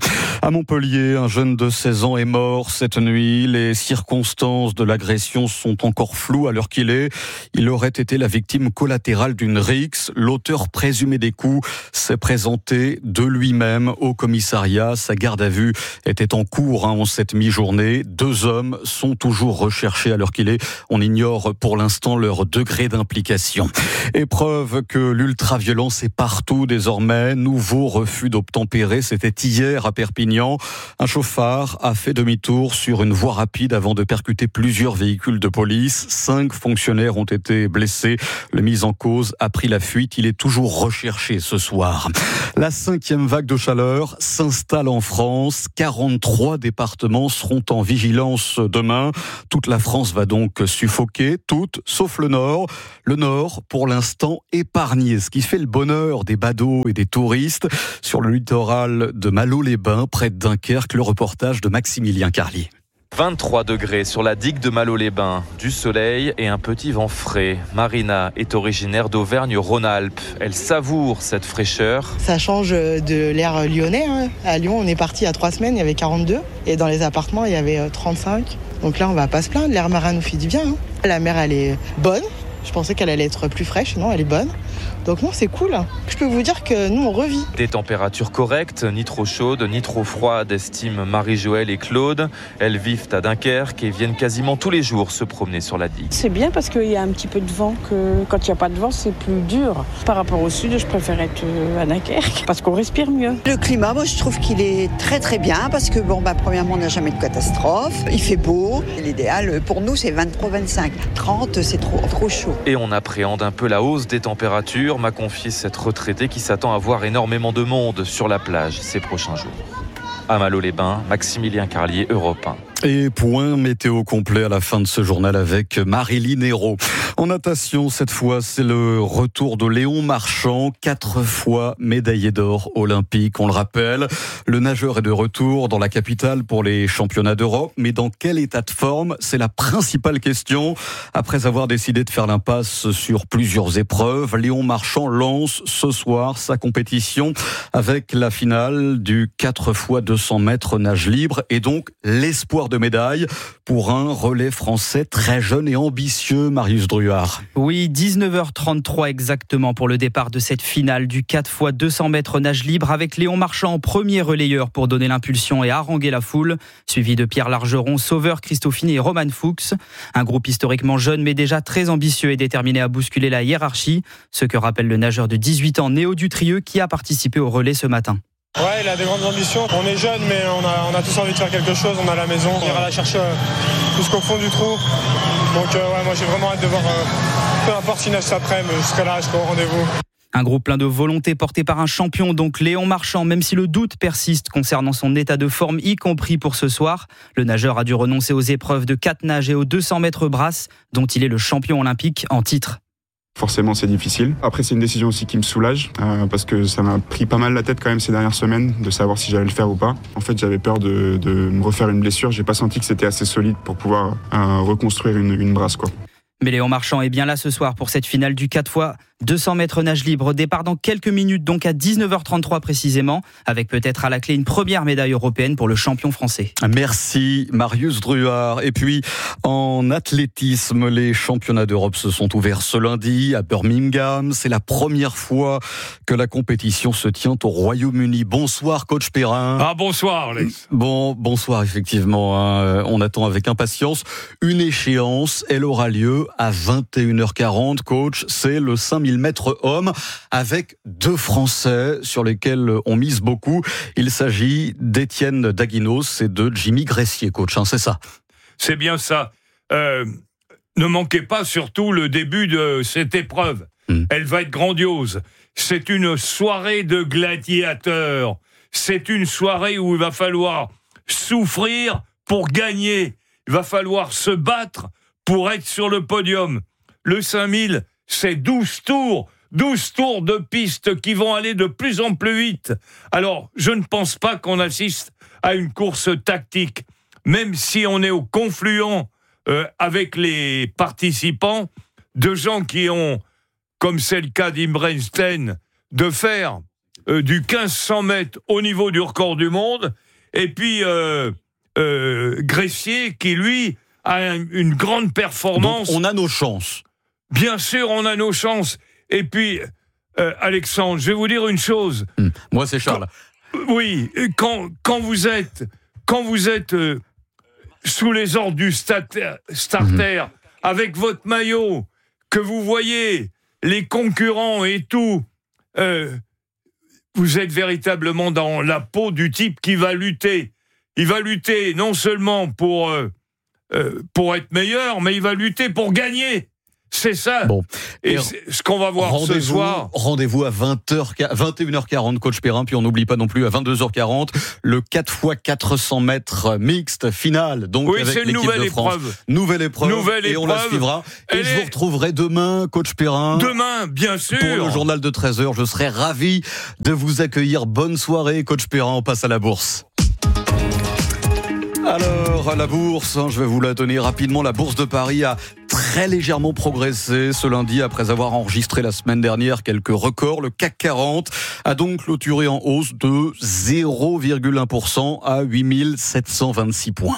À Montpellier, un jeune de 16 ans est mort cette nuit. Les circonstances de l'agression sont encore floues à l'heure qu'il est. Il aurait été la victime collatérale d'une rixe. L'auteur présumé des coups s'est présenté de lui-même au commissariat. Sa garde à vue était en cours en cette mi-journée. 2 hommes sont toujours recherchés à l'heure qu'il est. On ignore pour l'instant leur degré d'implication. Épreuve que l'ultraviolence est partout désormais. Nouveau refus d'obtempérer, c'était hier à Perpignan. Un chauffard a fait demi-tour sur une voie rapide avant de percuter plusieurs véhicules de police. 5 fonctionnaires ont été blessés. Le mis en cause a pris la fuite. Il est toujours recherché ce soir. La 5e vague de chaleur s'installe en France. 43 départements seront en vigilance demain. Toute la France va donc suffoquer, toute, sauf le Nord. Le Nord, pour l'instant, épargné, ce qui fait le bonheur des badauds et des touristes. Sur le littoral de Malo-les-Bains, près de Dunkerque, le reportage de Maximilien Carlier. 23 degrés sur la digue de Malo-les-Bains, du soleil et un petit vent frais. Marina est originaire d'Auvergne-Rhône-Alpes. Elle savoure cette fraîcheur. Ça change de l'air lyonnais. À Lyon, on est parti il y a 3 semaines, il y avait 42. Et dans les appartements, il y avait 35. Donc là, on va pas se plaindre. L'air marin nous fait du bien. La mer, elle est bonne. Je pensais qu'elle allait être plus fraîche. Non, elle est bonne. Donc non, c'est cool. Je peux vous dire que nous, on revit. Des températures correctes, ni trop chaudes, ni trop froides, estiment Marie-Joëlle et Claude. Elles vivent à Dunkerque et viennent quasiment tous les jours se promener sur la digue. C'est bien parce qu'il y a un petit peu de vent. Quand il n'y a pas de vent, c'est plus dur. Par rapport au sud, je préfère être à Dunkerque parce qu'on respire mieux. Le climat, moi, je trouve qu'il est très très bien parce que, premièrement, on n'a jamais de catastrophe. Il fait beau. L'idéal, pour nous, c'est 23-25. 30, c'est trop chaud. Et on appréhende un peu la hausse des températures, m'a confié cette retraitée qui s'attend à voir énormément de monde sur la plage ces prochains jours. À Malo-les-Bains, Maximilien Carlier, Europe 1. Et point météo complet à la fin de ce journal avec Maryline Hérault. En natation, cette fois, c'est le retour de Léon Marchand, 4 fois médaillé d'or olympique. On le rappelle, le nageur est de retour dans la capitale pour les championnats d'Europe. Mais dans quel état de forme ? C'est la principale question. Après avoir décidé de faire l'impasse sur plusieurs épreuves, Léon Marchand lance ce soir sa compétition avec la finale du 4 fois 200 mètres nage libre et donc l'espoir de médaille pour un relais français très jeune et ambitieux, Marius Druard. Oui, 19h33 exactement pour le départ de cette finale du 4 fois 200 mètres nage libre avec Léon Marchand, premier relayeur pour donner l'impulsion et haranguer la foule, suivi de Pierre Largeron, Sauveur, Christophini et Roman Fuchs. Un groupe historiquement jeune mais déjà très ambitieux et déterminé à bousculer la hiérarchie, ce que rappelle le nageur de 18 ans Néo Dutrieux qui a participé au relais ce matin. Ouais, il a des grandes ambitions. On est jeunes, mais on a tous envie de faire quelque chose. On a la maison, on ira la chercher jusqu'au fond du trou. Donc moi j'ai vraiment hâte de voir, peu importe si nage cet après-midi, je serai là, je serai au rendez-vous. Un groupe plein de volonté porté par un champion, donc Léon Marchand, même si le doute persiste concernant son état de forme, y compris pour ce soir. Le nageur a dû renoncer aux épreuves de 4 nages et aux 200 mètres brasse, dont il est le champion olympique en titre. Forcément, c'est difficile. Après, c'est une décision aussi qui me soulage parce que ça m'a pris pas mal la tête quand même ces dernières semaines de savoir si j'allais le faire ou pas. En fait, j'avais peur de me refaire une blessure. J'ai pas senti que c'était assez solide pour pouvoir reconstruire une brasse, quoi. Mais Léon Marchand est bien là ce soir pour cette finale du 4 fois 200 mètres nage libre. Départ dans quelques minutes, donc à 19h33 précisément, avec peut-être à la clé une première médaille européenne pour le champion français. Merci Marius Druard. Et puis en athlétisme, les championnats d'Europe se sont ouverts ce lundi à Birmingham. C'est la première fois que la compétition se tient au Royaume-Uni. Bonsoir coach Perrin. Ah bonsoir Alex. Bonsoir effectivement. On attend avec impatience une échéance. Elle aura lieu à 21h40. Coach, c'est le 5000 mètres hommes avec 2 Français sur lesquels on mise beaucoup. Il s'agit d'Étienne Daguinos et de Jimmy Gressier, coach, c'est ça? C'est bien ça. Ne manquez pas surtout le début de cette épreuve. Elle va être grandiose. C'est une soirée de gladiateurs. C'est une soirée où il va falloir souffrir pour gagner. Il va falloir se battre pour être sur le podium. Le 5000, c'est 12 tours. 12 tours de piste qui vont aller de plus en plus vite. Alors, je ne pense pas qu'on assiste à une course tactique. Même si on est au confluent avec les participants, de gens qui ont, comme c'est le cas d'Imrenstein, de faire du 1500 mètres au niveau du record du monde, Et puis Gressier qui, lui, a une grande performance. Donc on a nos chances. Bien sûr, on a nos chances. Et puis, Alexandre, je vais vous dire une chose. Moi, c'est Charles. Quand vous êtes sous les ordres du starter, avec votre maillot, que vous voyez les concurrents et tout, vous êtes véritablement dans la peau du type qui va lutter. Il va lutter non seulement pour être meilleur, mais il va lutter pour gagner. C'est ça. Bon. Et c'est ce qu'on va voir ce soir. Rendez-vous à 21h40, coach Perrin. Puis on n'oublie pas non plus à 22h40 le 4x400 mètres mixte final. Donc oui, avec c'est une l'équipe nouvelle de France. Nouvelle épreuve. Et on la suivra. Et je vous retrouverai demain, coach Perrin. Demain, bien sûr. Pour le journal de 13h. Je serai ravi de vous accueillir. Bonne soirée, coach Perrin. On passe à la bourse. Alors, à la bourse, je vais vous la donner rapidement. La bourse de Paris a très légèrement progressé ce lundi après avoir enregistré la semaine dernière quelques records. Le CAC 40 a donc clôturé en hausse de 0,1% à 8726 points.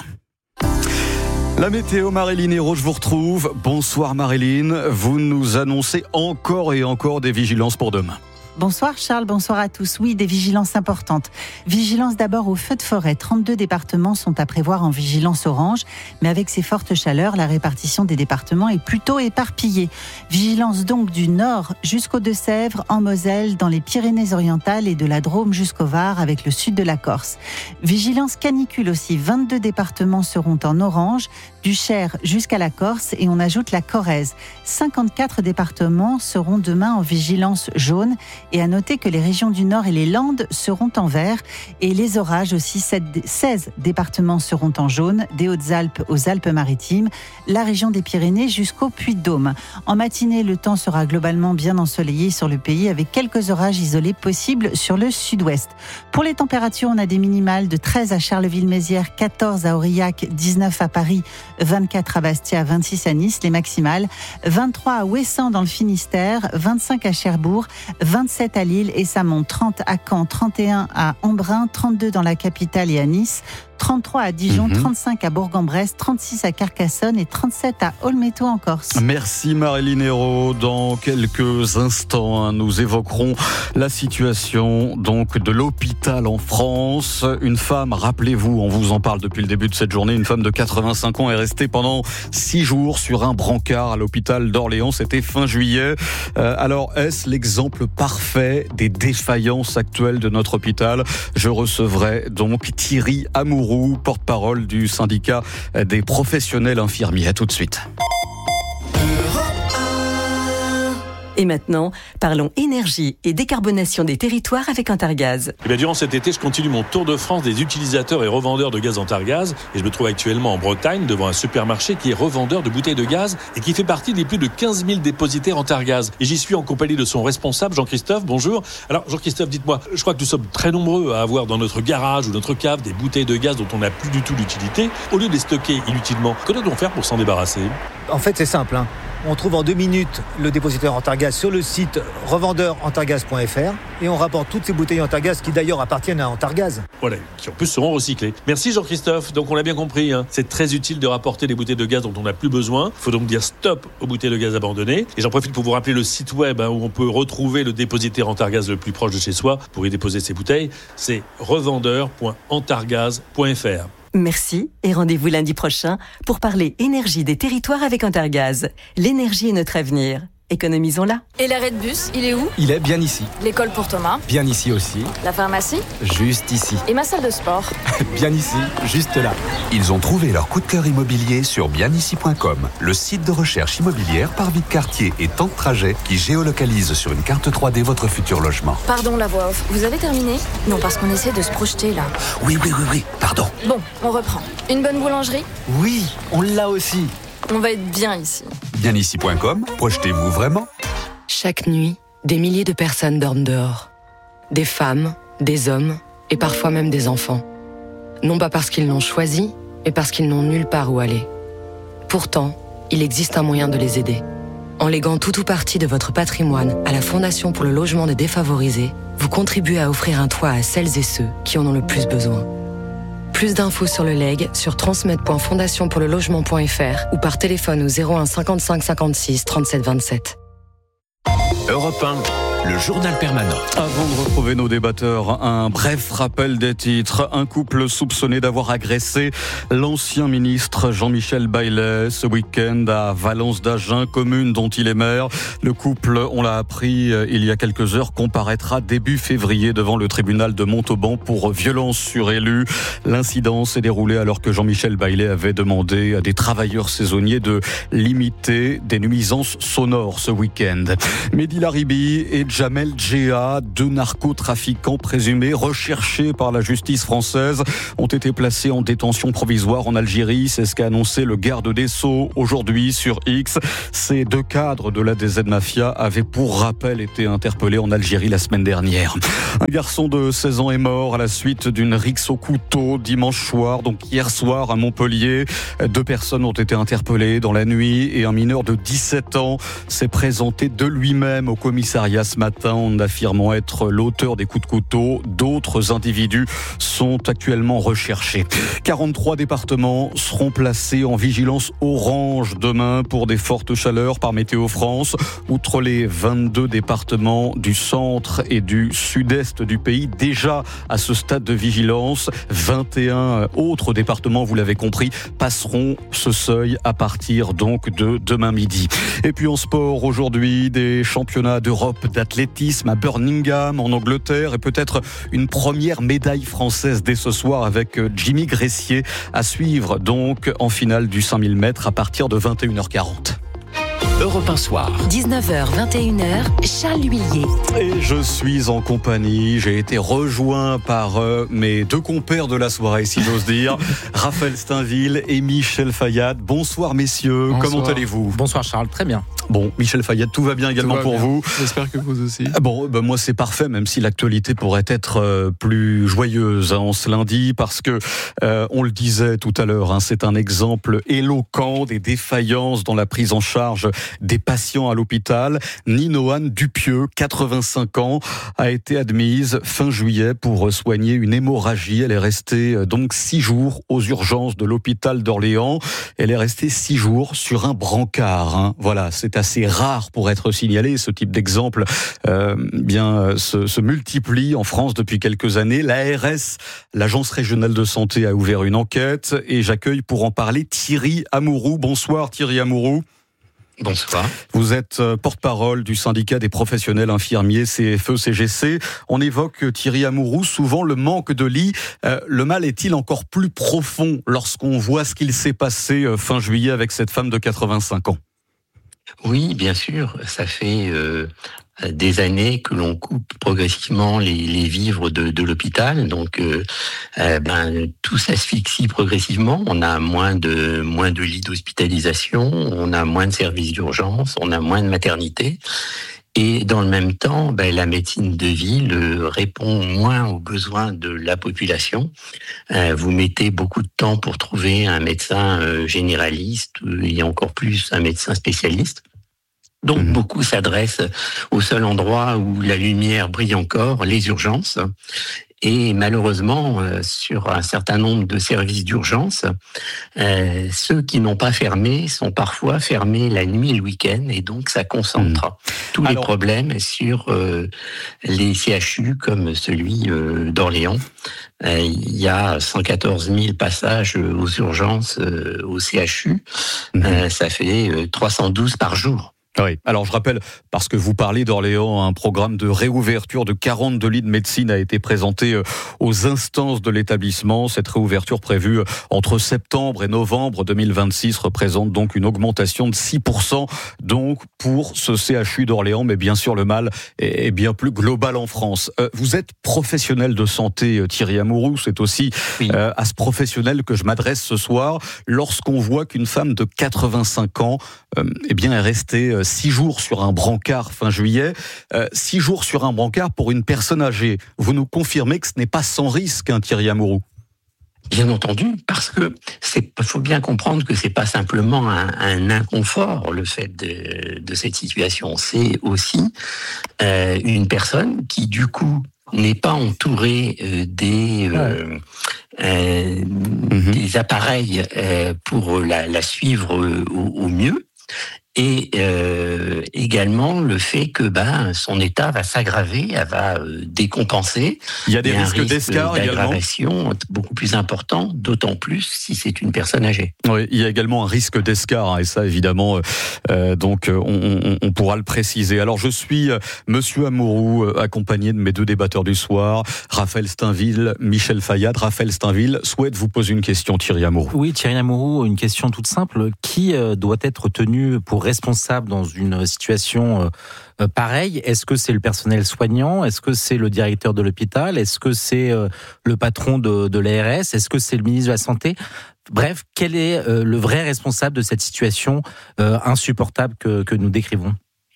La météo, Marilyn Hérault, je vous retrouve. Bonsoir Marilyn, vous nous annoncez encore et encore des vigilances pour demain. Bonsoir Charles, bonsoir à tous. Oui, des vigilances importantes. Vigilance d'abord aux feux de forêt. 32 départements sont à prévoir en vigilance orange. Mais avec ces fortes chaleurs, la répartition des départements est plutôt éparpillée. Vigilance donc du nord jusqu'aux Deux-Sèvres, en Moselle, dans les Pyrénées-Orientales et de la Drôme jusqu'au Var avec le sud de la Corse. Vigilance canicule aussi. 22 départements seront en orange, du Cher jusqu'à la Corse et on ajoute la Corrèze. 54 départements seront demain en vigilance jaune. Et à noter que les régions du Nord et les Landes seront en vert et les orages aussi, 16 départements seront en jaune, des Hautes-Alpes aux Alpes-Maritimes, la région des Pyrénées jusqu'au Puy-de-Dôme. En matinée, le temps sera globalement bien ensoleillé sur le pays avec quelques orages isolés possibles sur le sud-ouest. Pour les températures, on a des minimales de 13 à Charleville-Mézières, 14 à Aurillac, 19 à Paris, 24 à Bastia, 26 à Nice, les maximales, 23 à Ouessant dans le Finistère, 25 à Cherbourg, 27 à Lille et ça monte 30 à Caen, 31 à Embrun, 32 dans la capitale et à Nice, 33 à Dijon, 35 à Bourg-en-Bresse, 36 à Carcassonne et 37 à Olmeto en Corse. Merci Marilyn Hérault. Dans quelques instants, nous évoquerons la situation donc de l'hôpital en France. Une femme, rappelez-vous, on vous en parle depuis le début de cette journée, une femme de 85 ans est restée pendant 6 jours sur un brancard à l'hôpital d'Orléans. C'était fin juillet. Alors, est-ce l'exemple parfait des défaillances actuelles de notre hôpital? Je recevrai donc Thierry Amouroux, porte-parole du syndicat des professionnels infirmiers. À tout de suite. Et maintenant, parlons énergie et décarbonation des territoires avec Antargaz. Et bien, durant cet été, je continue mon tour de France des utilisateurs et revendeurs de gaz Antargaz. Et je me trouve actuellement en Bretagne, devant un supermarché qui est revendeur de bouteilles de gaz et qui fait partie des plus de 15 000 dépositaires Antargaz. Et j'y suis en compagnie de son responsable, Jean-Christophe. Bonjour. Alors, Jean-Christophe, dites-moi, je crois que nous sommes très nombreux à avoir dans notre garage ou notre cave des bouteilles de gaz dont on n'a plus du tout l'utilité. Au lieu de les stocker inutilement, que doit-on faire pour s'en débarrasser? En fait, c'est simple. On trouve en 2 minutes le dépositaire Antargaz sur le site revendeurantargaz.fr et on rapporte toutes ces bouteilles Antargaz qui d'ailleurs appartiennent à Antargaz. Voilà, qui en plus seront recyclées. Merci Jean-Christophe. Donc on l'a bien compris, c'est très utile de rapporter les bouteilles de gaz dont on n'a plus besoin. Il faut donc dire stop aux bouteilles de gaz abandonnées. Et j'en profite pour vous rappeler le site web où on peut retrouver le dépositaire Antargaz le plus proche de chez soi pour y déposer ses bouteilles. C'est revendeur.antargaz.fr. Merci et rendez-vous lundi prochain pour parler énergie des territoires avec Antargaz. L'énergie est notre avenir. Économisons-la. Et l'arrêt de bus, il est où? Il est bien ici. L'école pour Thomas? Bien ici aussi. La pharmacie? Juste ici. Et ma salle de sport? Bien ici, juste là. Ils ont trouvé leur coup de cœur immobilier sur bienici.com, le site de recherche immobilière par vie de quartier et temps de trajet qui géolocalise sur une carte 3D votre futur logement. Pardon la voix off, vous avez terminé? Non, parce qu'on essaie de se projeter là. Oui, pardon. Bon, on reprend. Une bonne boulangerie? Oui, on l'a aussi. On va être bien ici. Bienici.com, projetez-vous vraiment? Chaque nuit, des milliers de personnes dorment dehors. Des femmes, des hommes et parfois même des enfants. Non pas parce qu'ils l'ont choisi, mais parce qu'ils n'ont nulle part où aller. Pourtant, il existe un moyen de les aider. En léguant tout ou partie de votre patrimoine à la Fondation pour le logement des défavorisés, vous contribuez à offrir un toit à celles et ceux qui en ont le plus besoin. Plus d'infos sur le legs sur transmed.fondationpourlelogement.fr ou par téléphone au 01 55 56 37 27. Europe 1, le journal permanent. Avant de retrouver nos débatteurs, un bref rappel des titres. Un couple soupçonné d'avoir agressé l'ancien ministre Jean-Michel Baillet ce week-end à Valence d'Agen, commune dont il est maire. Le couple, on l'a appris il y a quelques heures, comparaîtra début février devant le tribunal de Montauban pour violence sur élu. L'incident s'est déroulé alors que Jean-Michel Baillet avait demandé à des travailleurs saisonniers de limiter des nuisances sonores ce week-end. Mehdi Laribi et Jamel Djea, 2 narcotrafiquants présumés recherchés par la justice française, ont été placés en détention provisoire en Algérie. C'est ce qu'a annoncé le garde des Sceaux aujourd'hui sur X. Ces 2 cadres de la DZ Mafia avaient pour rappel été interpellés en Algérie la semaine dernière. Un garçon de 16 ans est mort à la suite d'une rixe au couteau dimanche soir, donc hier soir à Montpellier. 2 personnes ont été interpellées dans la nuit et un mineur de 17 ans s'est présenté de lui-même au commissariat ce matin en affirmant être l'auteur des coups de couteau. D'autres individus sont actuellement recherchés. 43 départements seront placés en vigilance orange demain pour des fortes chaleurs par Météo France. Outre les 22 départements du centre et du sud-est du pays, déjà à ce stade de vigilance, 21 autres départements, vous l'avez compris, passeront ce seuil à partir donc de demain midi. Et puis en sport, aujourd'hui, des championnats d'Europe d'athlétisme à Birmingham, en Angleterre, et peut-être une première médaille française dès ce soir avec Jimmy Gressier à suivre donc en finale du 5000 mètres à partir de 21h40. Europe 1 soir. 19h, 21h, Charles Huillier. Et je suis en compagnie, j'ai été rejoint par mes 2 compères de la soirée, si j'ose dire, Raphaël Steinville et Michel Fayad. Bonsoir messieurs, bonsoir. Comment allez-vous ? Bonsoir Charles, très bien. Bon, Michel Fayad, tout va bien également pour vous ? J'espère que vous aussi. Bon, moi c'est parfait, même si l'actualité pourrait être plus joyeuse en ce lundi, parce que, on le disait tout à l'heure, c'est un exemple éloquent des défaillances dans la prise en charge des patients à l'hôpital. Ninoane Dupieux, 85 ans, a été admise fin juillet pour soigner une hémorragie. Elle est restée donc 6 jours aux urgences de l'hôpital d'Orléans. Elle est restée 6 jours sur un brancard. Voilà, c'est assez rare pour être signalé. Ce type d'exemple se multiplie en France depuis quelques années. L'ARS, l'Agence régionale de santé, a ouvert une enquête et j'accueille pour en parler Thierry Amouroux. Bonsoir Thierry Amouroux. Bonsoir. Vous êtes porte-parole du syndicat des professionnels infirmiers CFE-CGC. On évoque, Thierry Amouroux, souvent le manque de lits. Le mal est-il encore plus profond lorsqu'on voit ce qu'il s'est passé fin juillet avec cette femme de 85 ans ? Oui, bien sûr. Ça fait des années que l'on coupe progressivement les vivres de l'hôpital, donc tout s'asphyxie progressivement. On a moins de lits d'hospitalisation, on a moins de services d'urgence, on a moins de maternité. Et dans le même temps, la médecine de ville répond moins aux besoins de la population. Vous mettez beaucoup de temps pour trouver un médecin généraliste et encore plus un médecin spécialiste. Donc beaucoup s'adressent au seul endroit où la lumière brille encore, les urgences. Et malheureusement, sur un certain nombre de services d'urgence, ceux qui n'ont pas fermé sont parfois fermés la nuit et le week-end, et donc ça concentre tous les problèmes sur les CHU comme celui d'Orléans. Il y a 114 000 passages aux urgences au CHU, ça fait 312 par jour. Oui. Alors je rappelle, parce que vous parlez d'Orléans, un programme de réouverture de 42 lits de médecine a été présenté aux instances de l'établissement. Cette réouverture prévue entre septembre et novembre 2026 représente donc une augmentation de 6% donc pour ce CHU d'Orléans, mais bien sûr le mal est bien plus global en France. Vous êtes professionnel de santé, Thierry Amouroux, c'est aussi à ce professionnel que je m'adresse ce soir. Lorsqu'on voit qu'une femme de 85 ans est restée 6 jours sur un brancard fin juillet, 6 jours sur un brancard pour une personne âgée. Vous nous confirmez que ce n'est pas sans risque, Thierry Amouroux ? Bien entendu, parce que faut bien comprendre que c'est pas simplement un inconfort, le fait de cette situation. C'est aussi une personne qui, du coup, n'est pas entouré des appareils pour la suivre au mieux. Et également le fait que son état va s'aggraver, elle va décompenser. Il y a des risques d'escarre également. Beaucoup plus important, d'autant plus si c'est une personne âgée. Oui, il y a également un risque d'escarre, et ça évidemment, donc on pourra le préciser. Alors je suis Monsieur Amouroux, accompagné de mes deux débatteurs du soir, Raphaël Stainville, Michel Fayad. Raphaël Stainville souhaite vous poser une question, Thierry Amouroux. Oui, Thierry Amouroux, une question toute simple. Qui doit être tenu pour responsable dans une situation pareille? Est-ce que c'est le personnel soignant? Est-ce que c'est le directeur de l'hôpital? Est-ce que c'est le patron de l'ARS? Est-ce que c'est le ministre de la Santé? Bref, quel est le vrai responsable de cette situation insupportable que nous décrivons?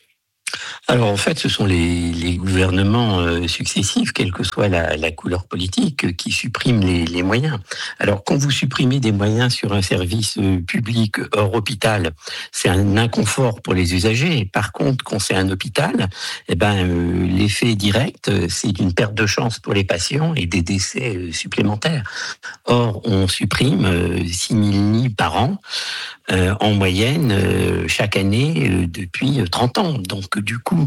Alors en fait, ce sont les gouvernements successifs, quelle que soit la couleur politique, qui suppriment les moyens. Alors quand vous supprimez des moyens sur un service public hors hôpital, c'est un inconfort pour les usagers. Par contre, quand c'est un hôpital, l'effet direct, c'est une perte de chance pour les patients et des décès supplémentaires. Or, on supprime 6 000 lits par an. En moyenne, chaque année, depuis 30 ans. Donc, du coup,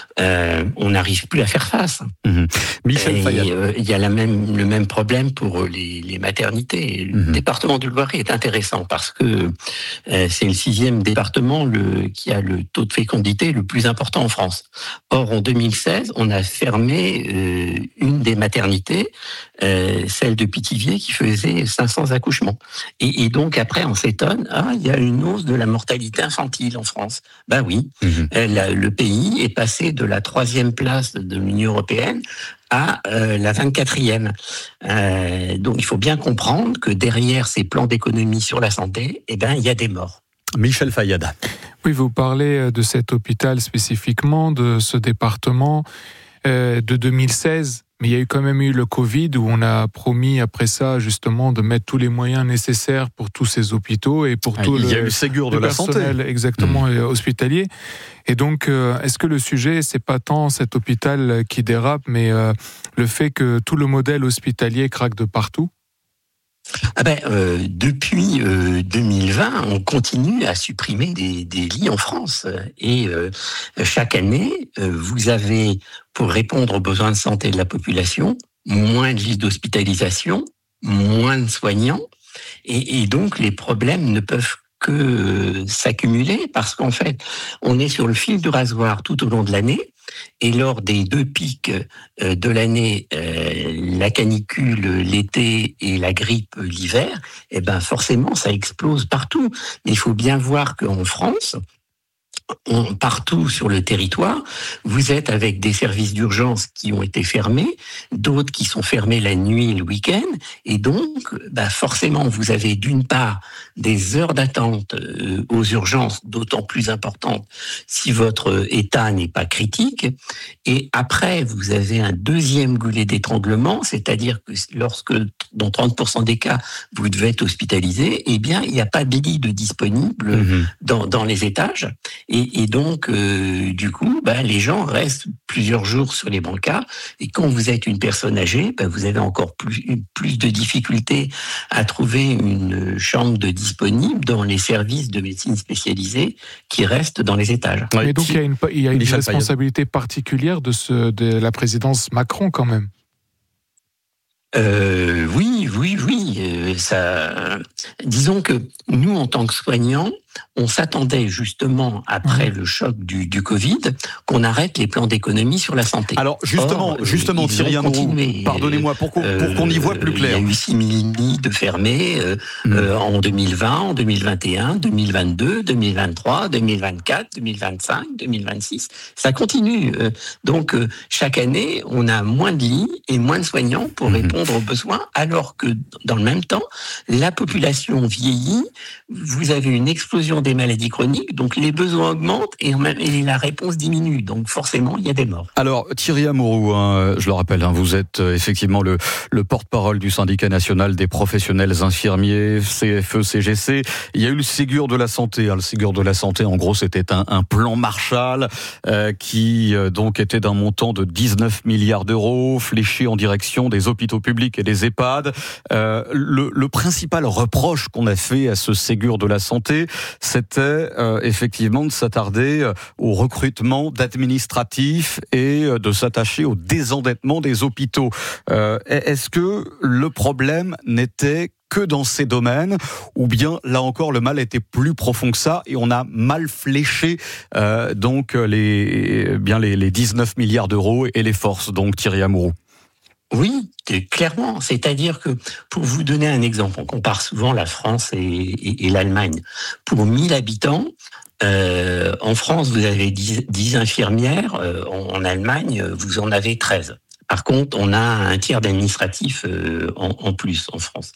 on n'arrive plus à faire face. Michel Fayad. Il y a le même problème pour les maternités. Le département du Loiret est intéressant parce que c'est le 6e département qui a le taux de fécondité le plus important en France. Or, en 2016, on a fermé une des maternités, celle de Pithiviers, qui faisait 500 accouchements. Et donc, après, on s'étonne, il y a une hausse de la mortalité infantile en France. Ben oui, le pays est passé de la 3e place de l'Union européenne à la 24e. Donc il faut bien comprendre que derrière ces plans d'économie sur la santé, il y a des morts. Michel Fayad. Oui, vous parlez de cet hôpital spécifiquement, de ce département de 2016. Mais il y a quand même eu le Covid où on a promis après ça justement de mettre tous les moyens nécessaires pour tous ces hôpitaux et pour tout le Ségur de la personnel santé. Exactement hospitalier. Et donc est-ce que le sujet c'est pas tant cet hôpital qui dérape, mais le fait que tout le modèle hospitalier craque de partout? Depuis 2020, on continue à supprimer des lits en France. Et chaque année, vous avez, pour répondre aux besoins de santé de la population, moins de lits d'hospitalisation, moins de soignants. Et donc, les problèmes ne peuvent que s'accumuler parce qu'en fait, on est sur le fil du rasoir tout au long de l'année. Et lors des 2 pics de l'année, la canicule l'été et la grippe l'hiver, forcément ça explose partout. Mais il faut bien voir qu'en France, partout sur le territoire, vous êtes avec des services d'urgence qui ont été fermés, d'autres qui sont fermés la nuit et le week-end, et donc forcément vous avez d'une part des heures d'attente aux urgences d'autant plus importantes si votre état n'est pas critique, et après vous avez un deuxième goulet d'étranglement, c'est-à-dire que lorsque dans 30% des cas vous devez être hospitalisé, il n'y a pas de lit de disponible dans les étages. Et donc, du coup, les gens restent plusieurs jours sur les brancards. Et quand vous êtes une personne âgée, vous avez encore plus de difficultés à trouver une chambre de disponible dans les services de médecine spécialisée qui restent dans les étages. Et donc, il y a une responsabilité particulière de la présidence Macron quand même. Oui. Disons que nous, en tant que soignants, on s'attendait justement, après le choc du Covid, qu'on arrête les plans d'économie sur la santé. Alors justement, Thierry Amouroux, pardonnez-moi, pour qu'on y voit plus clair. Il y a eu 6 000 lits de fermés en 2020, en 2021, 2022, 2023, 2024, 2025, 2026. Ça continue. Donc, chaque année, on a moins de lits et moins de soignants pour répondre aux besoins, alors que, dans le même temps, la population vieillit, vous avez une explosion l'explosion des maladies chroniques, donc les besoins augmentent et la réponse diminue. Donc forcément, il y a des morts. Alors Thierry Amouroux, je le rappelle, vous êtes effectivement le porte-parole du syndicat national des professionnels infirmiers, CFE-CGC. Il y a eu le Ségur de la santé. Le Ségur de la santé, en gros, c'était un plan Marshall qui donc était d'un montant de 19 milliards d'euros, fléché en direction des hôpitaux publics et des EHPAD. Le principal reproche qu'on a fait à ce Ségur de la santé, c'était effectivement de s'attarder au recrutement d'administratifs et de s'attacher au désendettement des hôpitaux. Est-ce que le problème n'était que dans ces domaines, ou bien là encore le mal était plus profond que ça et on a mal fléché donc les 19 milliards d'euros et les forces, donc Thierry Amouroux? Oui, clairement. C'est-à-dire que, pour vous donner un exemple, on compare souvent la France et l'Allemagne. Pour 1000 habitants, en France, vous avez 10 infirmières. En Allemagne, vous en avez 13. Par contre, on a un tiers d'administratifs en plus en France.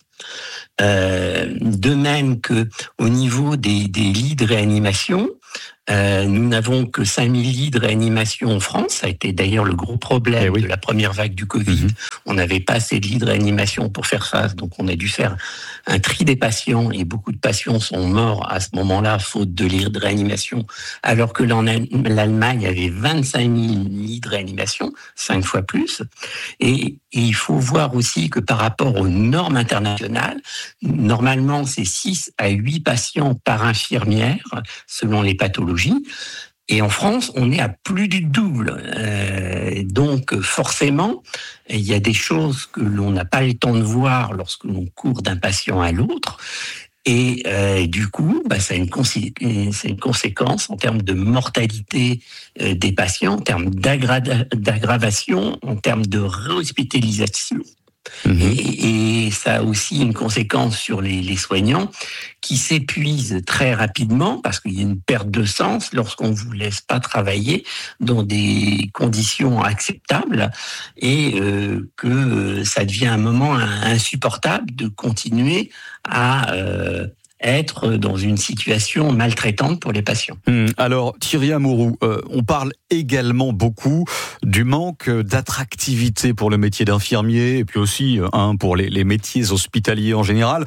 De même que au niveau des lits de réanimation, nous n'avons que 5000 lits de réanimation en France. Ça a été d'ailleurs le gros problème de la première vague du Covid. On n'avait pas assez de lits de réanimation pour faire face, donc on a dû faire un tri des patients et beaucoup de patients sont morts à ce moment-là faute de lits de réanimation, alors que l'Allemagne avait 25 000 lits de réanimation, 5 fois plus. Et il faut voir aussi que par rapport aux normes internationales, normalement c'est 6 à 8 patients par infirmière selon les pathologies. Et en France, on est à plus du double. Donc, forcément, il y a des choses que l'on n'a pas le temps de voir lorsque l'on court d'un patient à l'autre. Et du coup, ça a une conséquence en termes de mortalité des patients, en termes d'aggravation, en termes de réhospitalisation. Et ça a aussi une conséquence sur les soignants qui s'épuisent très rapidement parce qu'il y a une perte de sens lorsqu'on ne vous laisse pas travailler dans des conditions acceptables et que ça devient un moment insupportable de continuer à être dans une situation maltraitante pour les patients. Alors Thierry Amouroux, on parle également beaucoup du manque d'attractivité pour le métier d'infirmier et puis aussi pour les métiers hospitaliers en général.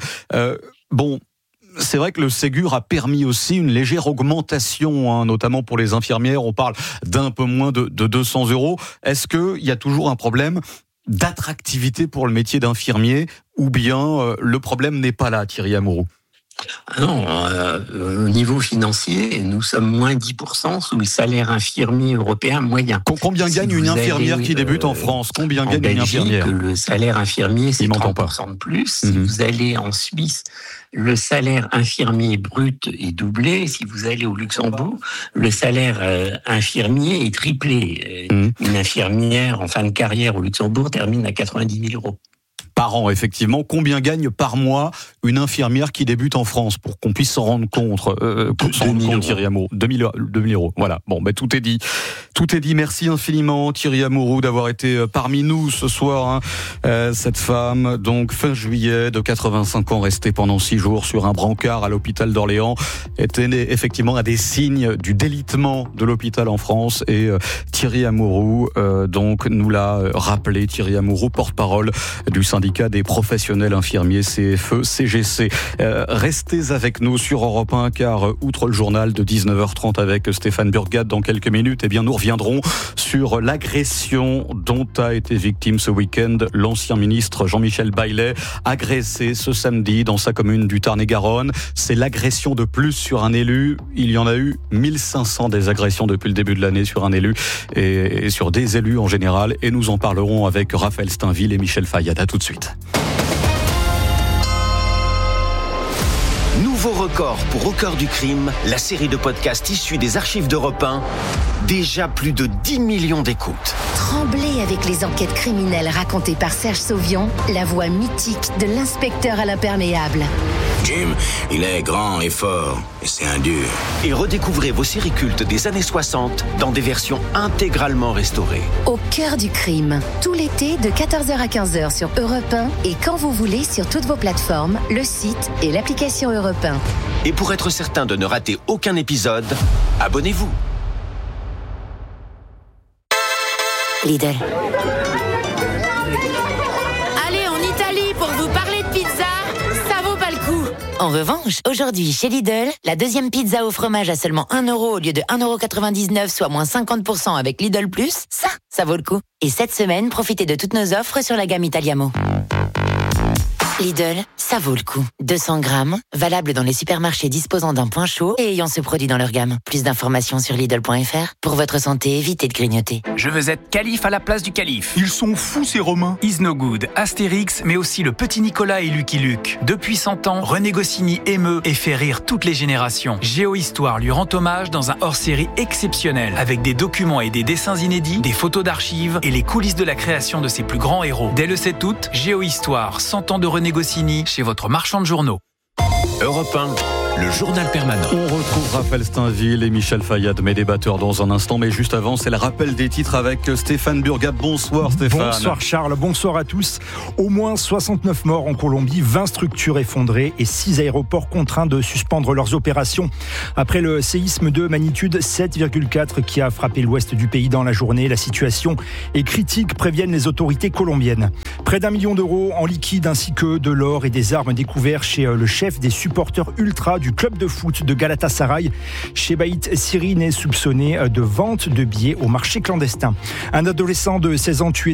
C'est vrai que le Ségur a permis aussi une légère augmentation, notamment pour les infirmières. On parle d'un peu moins de 200 euros. Est-ce qu'il y a toujours un problème d'attractivité pour le métier d'infirmier ou bien le problème n'est pas là, Thierry Amouroux? Non, au niveau financier, nous sommes moins 10% sous le salaire infirmier européen moyen. Combien gagne une infirmière qui débute en France? Combien gagne une infirmière? Le salaire infirmier, c'est 30% de plus. Si vous allez en Suisse, le salaire infirmier brut est doublé. Si vous allez au Luxembourg, le salaire infirmier est triplé. Une infirmière en fin de carrière au Luxembourg termine à 90 000 euros. Par an, effectivement. Combien gagne par mois une infirmière qui débute en France pour qu'on puisse s'en rendre compte, Thierry Amouroux? 2 000 euros. Voilà. Tout est dit. Tout est dit. Merci infiniment, Thierry Amouroux, d'avoir été parmi nous ce soir. Cette femme, donc, fin juillet, de 85 ans, restée pendant 6 jours sur un brancard à l'hôpital d'Orléans, était effectivement un des signes du délitement de l'hôpital en France. Et Thierry Amouroux, donc, nous l'a rappelé. Thierry Amouroux, porte-parole du syndicat des professionnels infirmiers CFE-CGC. Restez avec nous sur Europe 1 car outre le journal de 19h30 avec Stéphane Burgat dans quelques minutes, nous reviendrons sur l'agression dont a été victime ce week-end l'ancien ministre Jean-Michel Baillet, agressé ce samedi dans sa commune du Tarn-et-Garonne. C'est l'agression de plus sur un élu. Il y en a eu 1500 des agressions depuis le début de l'année sur un élu et sur des élus en général. Et nous en parlerons avec Raphaël Steinville et Michel Fayad. À tout de suite. Nouveau record pour Au cœur du crime, la série de podcasts issus des archives d'Europe 1. Déjà plus de 10 millions d'écoutes. Tremblez avec les enquêtes criminelles racontées par Serge Sauvion, la voix mythique de l'inspecteur à l'imperméable. Jim, il est grand et fort, et c'est un dur. Et redécouvrez vos séries cultes des années 60 dans des versions intégralement restaurées. Au cœur du crime, tout l'été de 14h à 15h sur Europe 1 et quand vous voulez sur toutes vos plateformes, le site et l'application Europe 1. Et pour être certain de ne rater aucun épisode, abonnez-vous. Lidl. Allez en Italie pour vous parler de pizza, ça vaut pas le coup. En revanche, aujourd'hui chez Lidl, la deuxième pizza au fromage à seulement 1 € au lieu de 1,99 €, soit moins 50% avec Lidl+, ça vaut le coup. Et cette semaine, profitez de toutes nos offres sur la gamme Italiamo. Lidl, ça vaut le coup. 200 grammes, valable dans les supermarchés disposant d'un point chaud et ayant ce produit dans leur gamme. Plus d'informations sur Lidl.fr. Pour votre santé, évitez de grignoter. Je veux être calife à la place du calife. Ils sont fous ces Romains. Is No Good, Astérix, mais aussi le Petit Nicolas et Lucky Luke. Depuis 100 ans, René Goscinny émeut et fait rire toutes les générations. Géohistoire lui rend hommage dans un hors-série exceptionnel, avec des documents et des dessins inédits, des photos d'archives et les coulisses de la création de ses plus grands héros. Dès le 7 août, Géohistoire, 100 ans de René Goscinny, chez votre marchand de journaux. Europe 1, le journal permanent. On retrouve Raphaël Steinville et Michel Fayad, mes débatteurs, dans un instant. Mais juste avant, c'est le rappel des titres avec Stéphane Burgat. Bonsoir Stéphane. Bonsoir Charles, bonsoir à tous. Au moins 69 morts en Colombie, 20 structures effondrées et 6 aéroports contraints de suspendre leurs opérations. Après le séisme de magnitude 7,4 qui a frappé l'ouest du pays dans la journée, la situation est critique, préviennent les autorités colombiennes. Près d'1 million d'euros en liquide ainsi que de l'or et des armes découverts chez le chef des supporters ultra du club de foot de Galatasaray. Chebaït Sirine est soupçonné de vente de billets au marché clandestin. Un adolescent de 16 ans tué